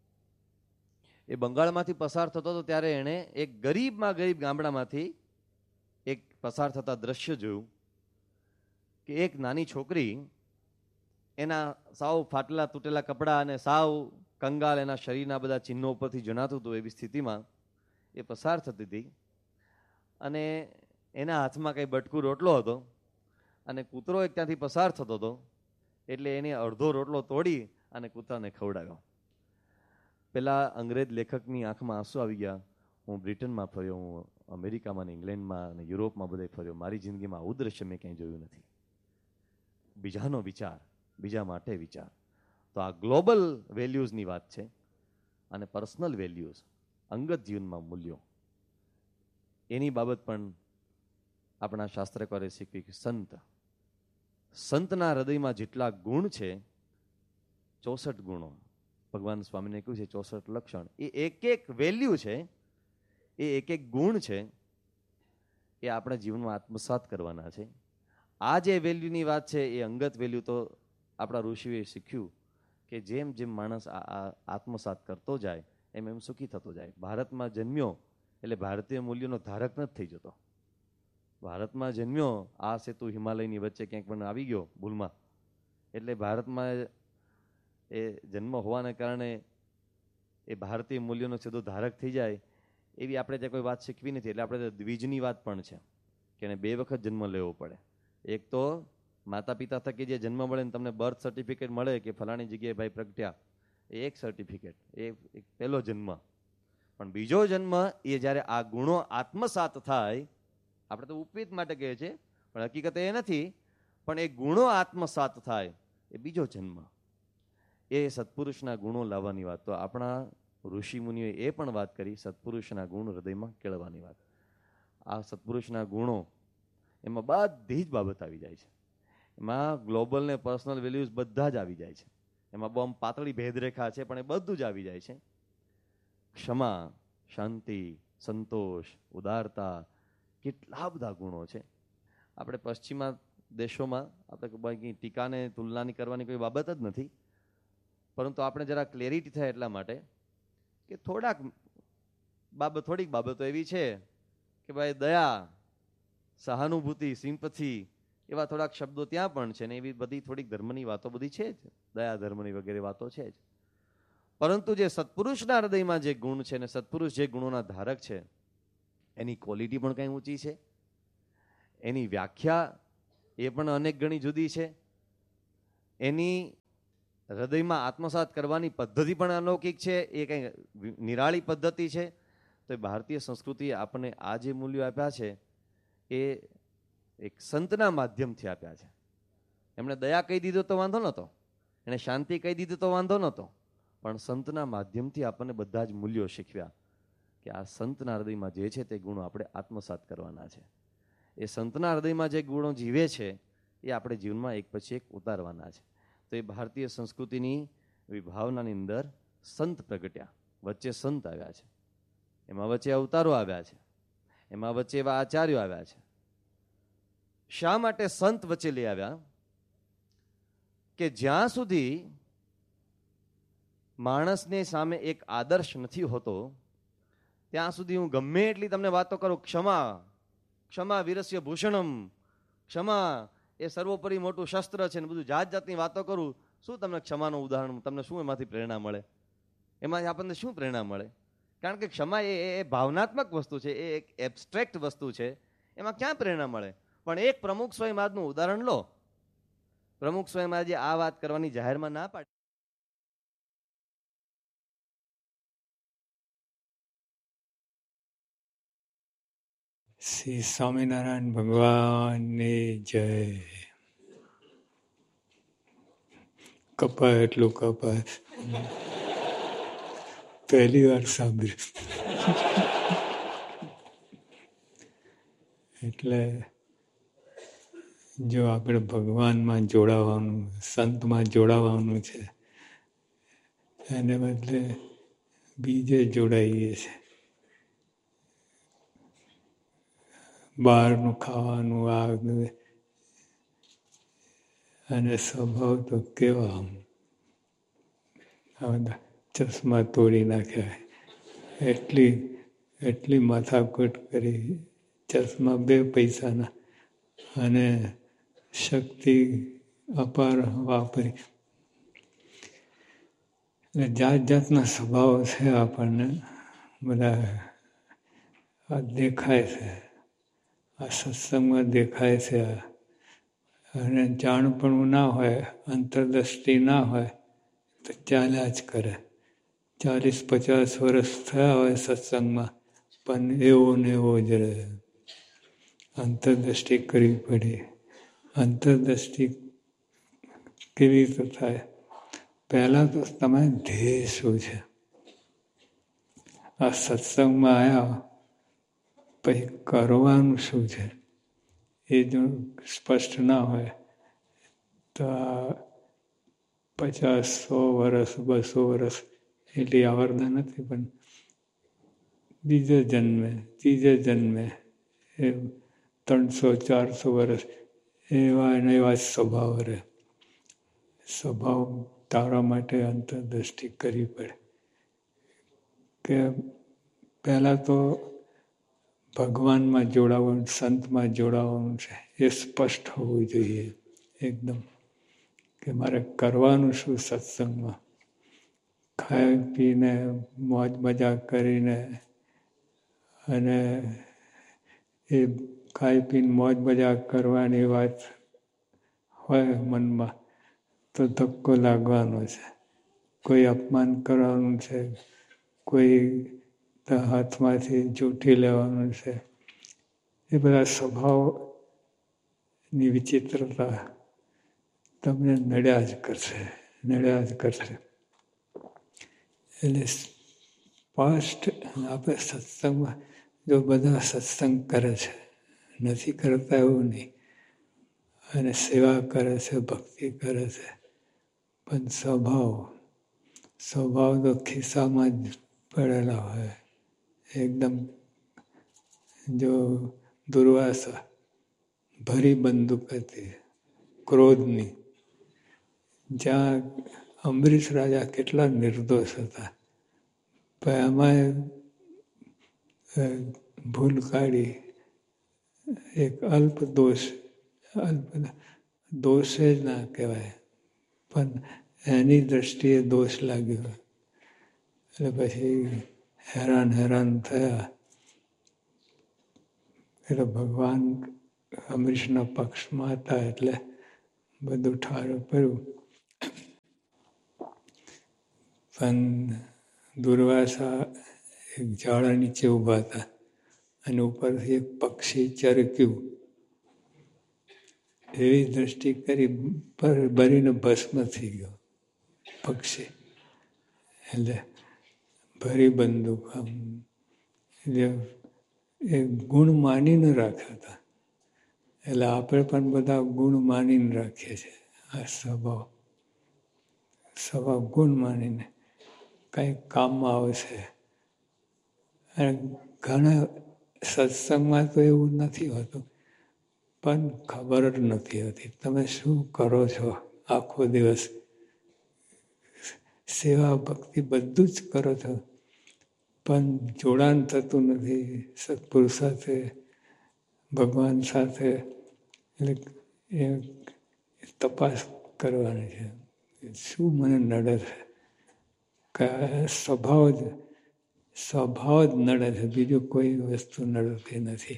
એ બંગાળમાંથી પસાર થતો હતો ત્યારે એણે એક ગરીબમાં ગરીબ ગામડામાંથી એક પસાર થતા દ્રશ્ય જોયું કે એક નાની છોકરી એના સાવ ફાટેલા તૂટેલા કપડાં અને સાવ કંગાલ એના શરીરના બધા ચિહ્નો ઉપરથી જણાતું હતું એવી સ્થિતિમાં એ પસાર થતી હતી. અને એના હાથમાં કંઈ બટકું રોટલો હતો અને કૂતરો એક ત્યાંથી પસાર થતો હતો એટલે એને અડધો રોટલો તોડી અને કૂતરાને ખવડાવ્યો. પેલા અંગ્રેજ લેખકની આંખમાં આંસુ આવી ગયા. હું બ્રિટનમાં ફર્યો, હું અમેરિકામાં ને ઇંગ્લેન્ડમાં અને યુરોપમાં બધે ફર્યો, મારી જિંદગીમાં આવું દ્રશ્ય મેં ક્યાંય જોયું નથી. બીજાનો વિચાર, બીજા માટે વિચાર. તો આ ગ્લોબલ વેલ્યુઝની વાત છે. અને પર્સનલ વેલ્યુઝ, અંગત જીવનમાં મૂલ્યો, એની બાબત પણ આપણા શાસ્ત્રકારે શીખવી કે સંત સંતના હૃદયમાં જેટલા ગુણ છે, ચોસઠ ગુણો ભગવાન સ્વામીને કહ્યું છે, ચોસઠ લક્ષણ, એ એક એક વેલ્યુ છે, એ એક એક ગુણ છે, એ આપણે જીવનમાં આત્મસાત કરવાના છે. આ જે વેલ્યુની વાત છે એ અંગત વેલ્યુ તો આપણા ઋષિઓએ શીખ્યું કે જેમ જેમ માણસ આત્મસાત કરતો જાય એમ એમ સુખી થતો જાય. ભારતમાં જન્મ્યો એટલે ભારતીય મૂલ્યોનો ધારક નથી થઈ જતો. ભારતમાં જન્મ્યો, આ સેતુ હિમાલયની વચ્ચે ક્યાંક પણ આવી ગયો ભૂલમાં, એટલે ભારતમાં એ જન્મ હોવાને કારણે એ ભારતીય મૂલ્યોનો સીધો ધારક થઈ જાય એવી આપણે ત્યાં કોઈ વાત શીખવી નથી. એટલે આપણે દ્વિજની વાત પણ છે કે એને બે વખત જન્મ લેવો પડે. એક તો માતા પિતા થકી જે જન્મ મળે ને તમને બર્થ સર્ટિફિકેટ મળે કે ફલાણી જગ્યાએ ભાઈ પ્રગટ્યા, એ એક સર્ટિફિકેટ, એ એક પહેલો જન્મ. પણ બીજો જન્મ એ જ્યારે આ ગુણો આત્મસાત થાય, આપણે તો ઉપવીત માટે કહીએ છીએ પણ હકીકત એ નથી, પણ એ ગુણો આત્મસાત થાય એ બીજો જન્મ. એ સત્પુરુષના ગુણો લાવવાની વાત. તો આપણા ઋષિ મુનિઓએ એ પણ વાત કરી સત્પુરુષના ગુણ હૃદયમાં કેળવવાની વાત. આ સત્પુરુષના ગુણો એમાં બધી જ બાબત આવી જાય છે. એમાં ગ્લોબલ ને પર્સનલ વેલ્યુઝ બધા જ આવી જાય છે. એમાં બહુ આમ પાતળી ભેદરેખા છે પણ એ બધું જ આવી જાય છે. ક્ષમા, શાંતિ, સંતોષ, ઉદારતા, કેટલા બધા ગુણો છે. આપણે પશ્ચિમા દેશોમાં આપણે ટીકાને તુલનાની કરવાની કોઈ બાબત જ નથી, પરંતુ આપણે જરા ક્લેરિટી થાય એટલા માટે કે થોડાક બાબત થોડીક બાબતો એવી છે કે ભાઈ દયા, સહાનુભૂતિ, સિમ્પથી એવા થોડાક શબ્દો ત્યાં પણ છે ને એવી બધી થોડીક ધર્મની વાતો બધી છે જ, દયા ધર્મની વગેરે વાતો છે જ. પરંતુ જે સત્પુરુષના હૃદયમાં જે ગુણ છે ને સત્પુરુષ જે ગુણોના ધારક છે એની ક્વોલિટી પણ કંઈ ઊંચી છે, એની વ્યાખ્યા એ પણ અનેક ગણી જુદી છે, એની હૃદયમાં આત્મસાત કરવાની પદ્ધતિ પણ અલૌકિક છે, એ કંઈ નિરાળી પદ્ધતિ છે. તો એ ભારતીય સંસ્કૃતિએ આપણને આ જે મૂલ્યો આપ્યા છે એ એક સંતના માધ્યમથી આપ્યા છે. એમણે દયા કહી દીધો તો વાંધો નહોતો, એણે શાંતિ કહી દીધું તો વાંધો નહોતો, પણ સંતના માધ્યમથી આપણને બધા જ મૂલ્યો શીખવ્યા કે આ સંતના હૃદયમાં જે છે તે ગુણો આપણે આત્મસાત કરવાના છે. એ સંતના હૃદયમાં જે ગુણો જીવે છે એ આપણે જીવનમાં એક પછી એક ઉતારવાના છે. તો એ ભારતીય સંસ્કૃતિની વિભાવનાની અંદર સંત પ્રગટ્યા, વચ્ચે સંત આવ્યા છે, એમાં વચ્ચે અવતારો આવ્યા છે, એમાં વચ્ચે એવા આચાર્યો આવ્યા છે. શા માટે સંત વચ્ચે લઈ આવ્યા? કે જ્યાં સુધી માણસની સામે એક આદર્શ નથી હોતો ત્યાં સુધી હું ગમે એટલી તમને વાતો કરું, ક્ષમા ક્ષમા વીરસ્ય ભૂષણમ, ક્ષમા એ સર્વોપરી મોટું શસ્ત્ર છે ને બધું જાત જાતની વાતો કરું, શું તમને ક્ષમાનું ઉદાહરણ, તમને શું એમાંથી પ્રેરણા મળે? એમાંથી આપણને શું પ્રેરણા મળે? કારણ કે ક્ષમા એ એ ભાવનાત્મક વસ્તુ છે, એ એક એબ્સ્ટ્રેક્ટ વસ્તુ છે, એમાં ક્યાં પ્રેરણા મળે? પણ એક પ્રમુખ સ્વયંવાદનું ઉદાહરણ લો. પ્રમુખ સ્વયંવાદે આ વાત કરવાની જાહેરમાં ના પાડી. શ્રી સ્વામિનારાયણ ભગવાનની જય. કપાય એટલું કપાય. પહેલી વાર સાંભળ્યું. એટલે જો આપણે ભગવાનમાં જોડાવાનું, સંતમાં જોડાવાનું છે, એને બદલે બીજે જોડાઈએ છીએ. બહારનું ખાવાનું આ અને સ્વભાવ તો કેવા આમ ચશ્મા તોડી નાખ્યા, એટલી એટલી માથાકૂટ કરી, ચશ્મા બે પૈસાના અને શક્તિ અપાર વાપરી. એટલે જાત જાતના સ્વભાવ છે આપણને બધા આ દેખાય છે, આ સત્સંગમાં દેખાય છે. અને જાણપણું ના હોય, અંતરદ્રષ્ટિ ના હોય તો ચાલ્યા જ કરે. ચાલીસ પચાસ વર્ષ થયા હોય સત્સંગમાં, પણ એવો ને એવો જ રહે. અંતરદ્રષ્ટિ કરવી પડે. અંતરદ્રષ્ટિ કેવી રીતે થાય? પહેલાં તો તમે ધ્યેય શું છે? આ સત્સંગમાં આવ્યા પછી કરવાનું શું છે એ જો સ્પષ્ટ ના હોય તો આ પચાસ સો વર્ષ બસો વર્ષ એટલી આવરદા નથી, પણ બીજે જન્મે ત્રીજે જન્મે એ ત્રણસો ચારસો વર્ષ એવા ને એવા સ્વભાવ રહે. સ્વભાવ તારવા માટે અંતરદ્રષ્ટિ કરવી પડે. કે પહેલાં તો ભગવાનમાં જોડાવાનું, સંતમાં જોડાવાનું છે એ સ્પષ્ટ હોવું જોઈએ એકદમ. કે મારે કરવાનું શું સત્સંગમાં? ખાઈ પીને મોજ મજા કરીને અને એ ખાઈ પીને મોજ મજા કરવાની વાત હોય મનમાં તો ધક્કો લાગવાનો છે. કોઈ અપમાન કરવાનું છે, કોઈ હાથમાંથી જૂઠી લેવાનું છે, એ બધા સ્વભાવની વિચિત્રતા તમને નડ્યા જ કરશે, નડ્યા જ કરશે. એટલે સ્પષ્ટ આપણે સત્સંગમાં જો બધા સત્સંગ કરે છે, નથી કરતા એવું નહીં, અને સેવા કરે છે, ભક્તિ કરે છે, પણ સ્વભાવ સ્વભાવ તો ખિસ્સામાં જ પડેલા હોય એકદમ. જો દુર્વાસા ભરી બંદૂક હતી ક્રોધની, જ્યાં અંબરીશ રાજા કેટલા નિર્દોષ હતા, પણ એમાં ભૂલ કાઢી એક અલ્પ દોષ, અલ્પ દોષે જ ના કહેવાય પણ એની દ્રષ્ટિએ દોષ લાગ્યો. એટલે પછી હેરાન હેરાન થયા. એટલે ભગવાન અમરીશના પક્ષમાં હતા એટલે બધું ઠારું પડ્યું. પણ દુર્વાસા એક ઝાડા નીચે ઊભા હતા અને ઉપરથી એક પક્ષી ચરક્યું. એવી દ્રષ્ટિ કરી પર બરીને ભસ્મ થઈ ગયો પક્ષી. એટલે ભરી બંદૂક આમ એટલે એ ગુણ માનીને રાખ્યા હતા. એટલે આપણે પણ બધા ગુણ માનીને રાખીએ છીએ. આ સ્વભાવ સ્વભાવ ગુણ માનીને કંઈક કામમાં આવશે. અને ઘણા સત્સંગમાં તો એવું નથી હોતું, પણ ખબર જ નથી હોતી તમે શું કરો છો. આખો દિવસ સેવા ભક્તિ બધું જ કરો છો, પણ જોડાણ થતું નથી સત્પુરુષ સાથે, ભગવાન સાથે. એટલે એ તપાસ કરવાની છે, શું મને નડે છે. કે સ્વભાવ જ સ્વભાવ જ નડે છે, બીજું કોઈ વસ્તુ નડતી નથી.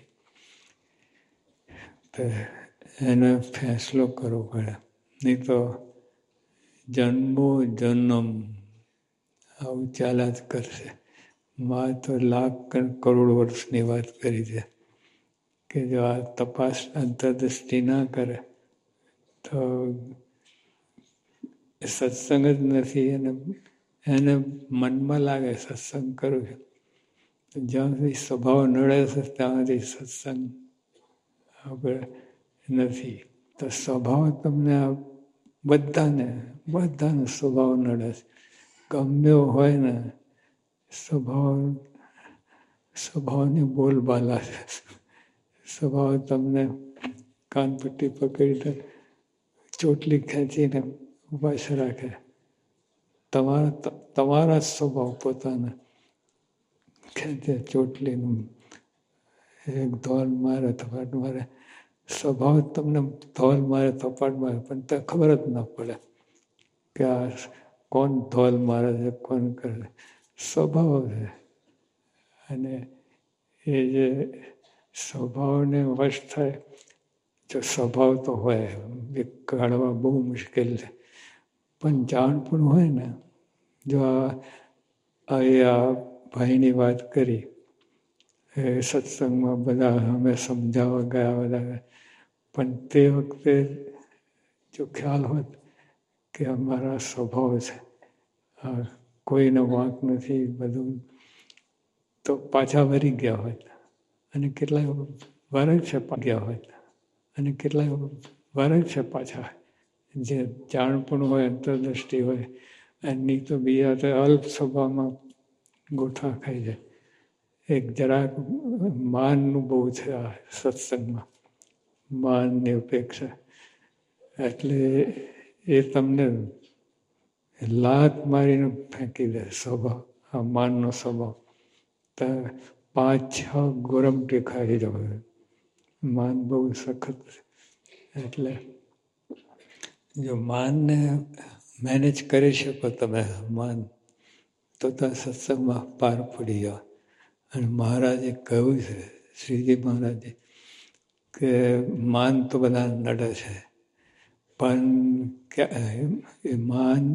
તો એને ફેંસલો કરવો પડે, નહીં તો જન્મો જન્મ આવું ચાલ્યા જ કરશે. માં તો લાખ કરોડ વર્ષની વાત કરી છે કે જો આ તપાસ અંતરદૃષ્ટિ ના કરે તો સત્સંગ જ નથી. અને એને મનમાં લાગે સત્સંગ કરું છું, જ્યાં સુધી સ્વભાવ નડે છે ત્યાં સુધી સત્સંગ આપણે નથી. તો સ્વભાવ તમને બધાને બધાનો સ્વભાવ નડે છે. ગમ્યો હોય ને સ્વભાવ સ્વભાવની બોલબાલા છે. સ્વભાવ તમને કાનપટ્ટી પકડીને ચોટલી ખેંચીને ઉપાસ રાખે. તમારા તમારા સ્વભાવ પોતાના ખેંચે ચોટલીનું એક ધોલ મારે થપાટ મારે. સ્વભાવ તમને ધોલ મારે થપાટ મારે પણ તો ખબર જ ન પડે કે આ કોણ ધોલ મારે છે, કોણ કરે. સ્વભાવ છે. અને એ જે સ્વભાવને વશ થાય, જો સ્વભાવ તો હોય એ કાઢવા બહુ મુશ્કેલ છે, પણ જાણ પણ હોય ને. જો આ આ ભાઈની વાત કરી એ સત્સંગમાં બધા અમે સમજાવવા ગયા બધા, પણ તે વખતે જો ખ્યાલ હોત કે અમારા સ્વભાવ છે, કોઈનો વાંક નથી બધું, તો પાછા વળી ગયા હોય. અને કેટલાય વર્ષ છે ગયા હોય, અને કેટલાય વર્ષ છે પાછા જે જાણ પણ હોય, અંતરદ્રષ્ટિ હોય. એની તો બીજા તો અલ્પ સ્વભાવમાં ગોઠા ખાઈ જાય. એક જરાક માનનું બહુ છે આ સત્સંગમાં, માનની અપેક્ષા. એટલે એ તમને લાત મારીને ફેંકી દે સ્વભાવ, આ માનનો સ્વભાવ. તો પાંચ છ ગોરમ ટેખાઈ જાય. માન બહુ સખત છે. એટલે જો માનને મેનેજ કરી શકો તમે માન, તો ત્યાં સત્સંગમાં પાર પડી જાઓ. અને મહારાજે કહ્યું છે, શ્રીજી મહારાજે, કે માન તો બધા નડે છે, પણ એ માન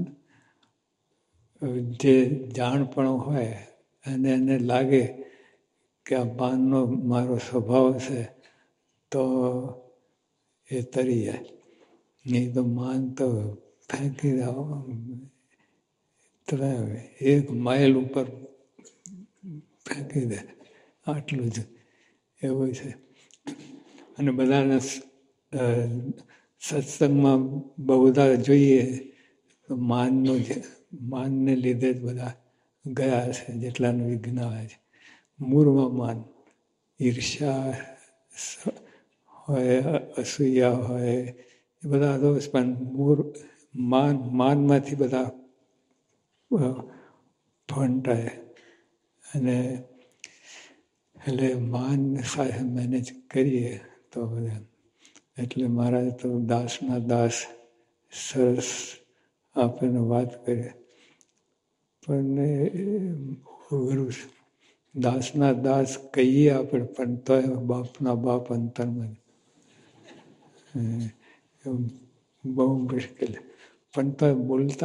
જે જાણપણો હોય અને એને લાગે કે આ માનનો મારો સ્વભાવ છે, તો એ તરી જાય. નહીં તો માન તો ફેંકી દો, એક માઇલ ઉપર ફેંકી દે, આટલું જ એવું છે. અને બધાને સત્સંગમાં બહુધા જોઈએ તો માનનું જ માનને લીધે જ બધા ગયા છે, જેટલાનું વિઘ્ન આવે છે. મૂળમાં માન, ઈર્ષ્યા હોય, અસૂયા હોય, એ બધા દોષ, પણ મૂળ માન માનમાંથી બધા ફંટાય. અને એટલે માન સાથે મેનેજ કરીએ તો બધા. એટલે મહારાજ તો દાસના દાસ સરસ આપણને વાત કરીએ. આપણને ગુરુ દાસના દાસ કહીએ આપણે, પણ તોય બાપના બાપ અંતરમાં બહુ મુશ્કેલ, પણ તોય બોલતા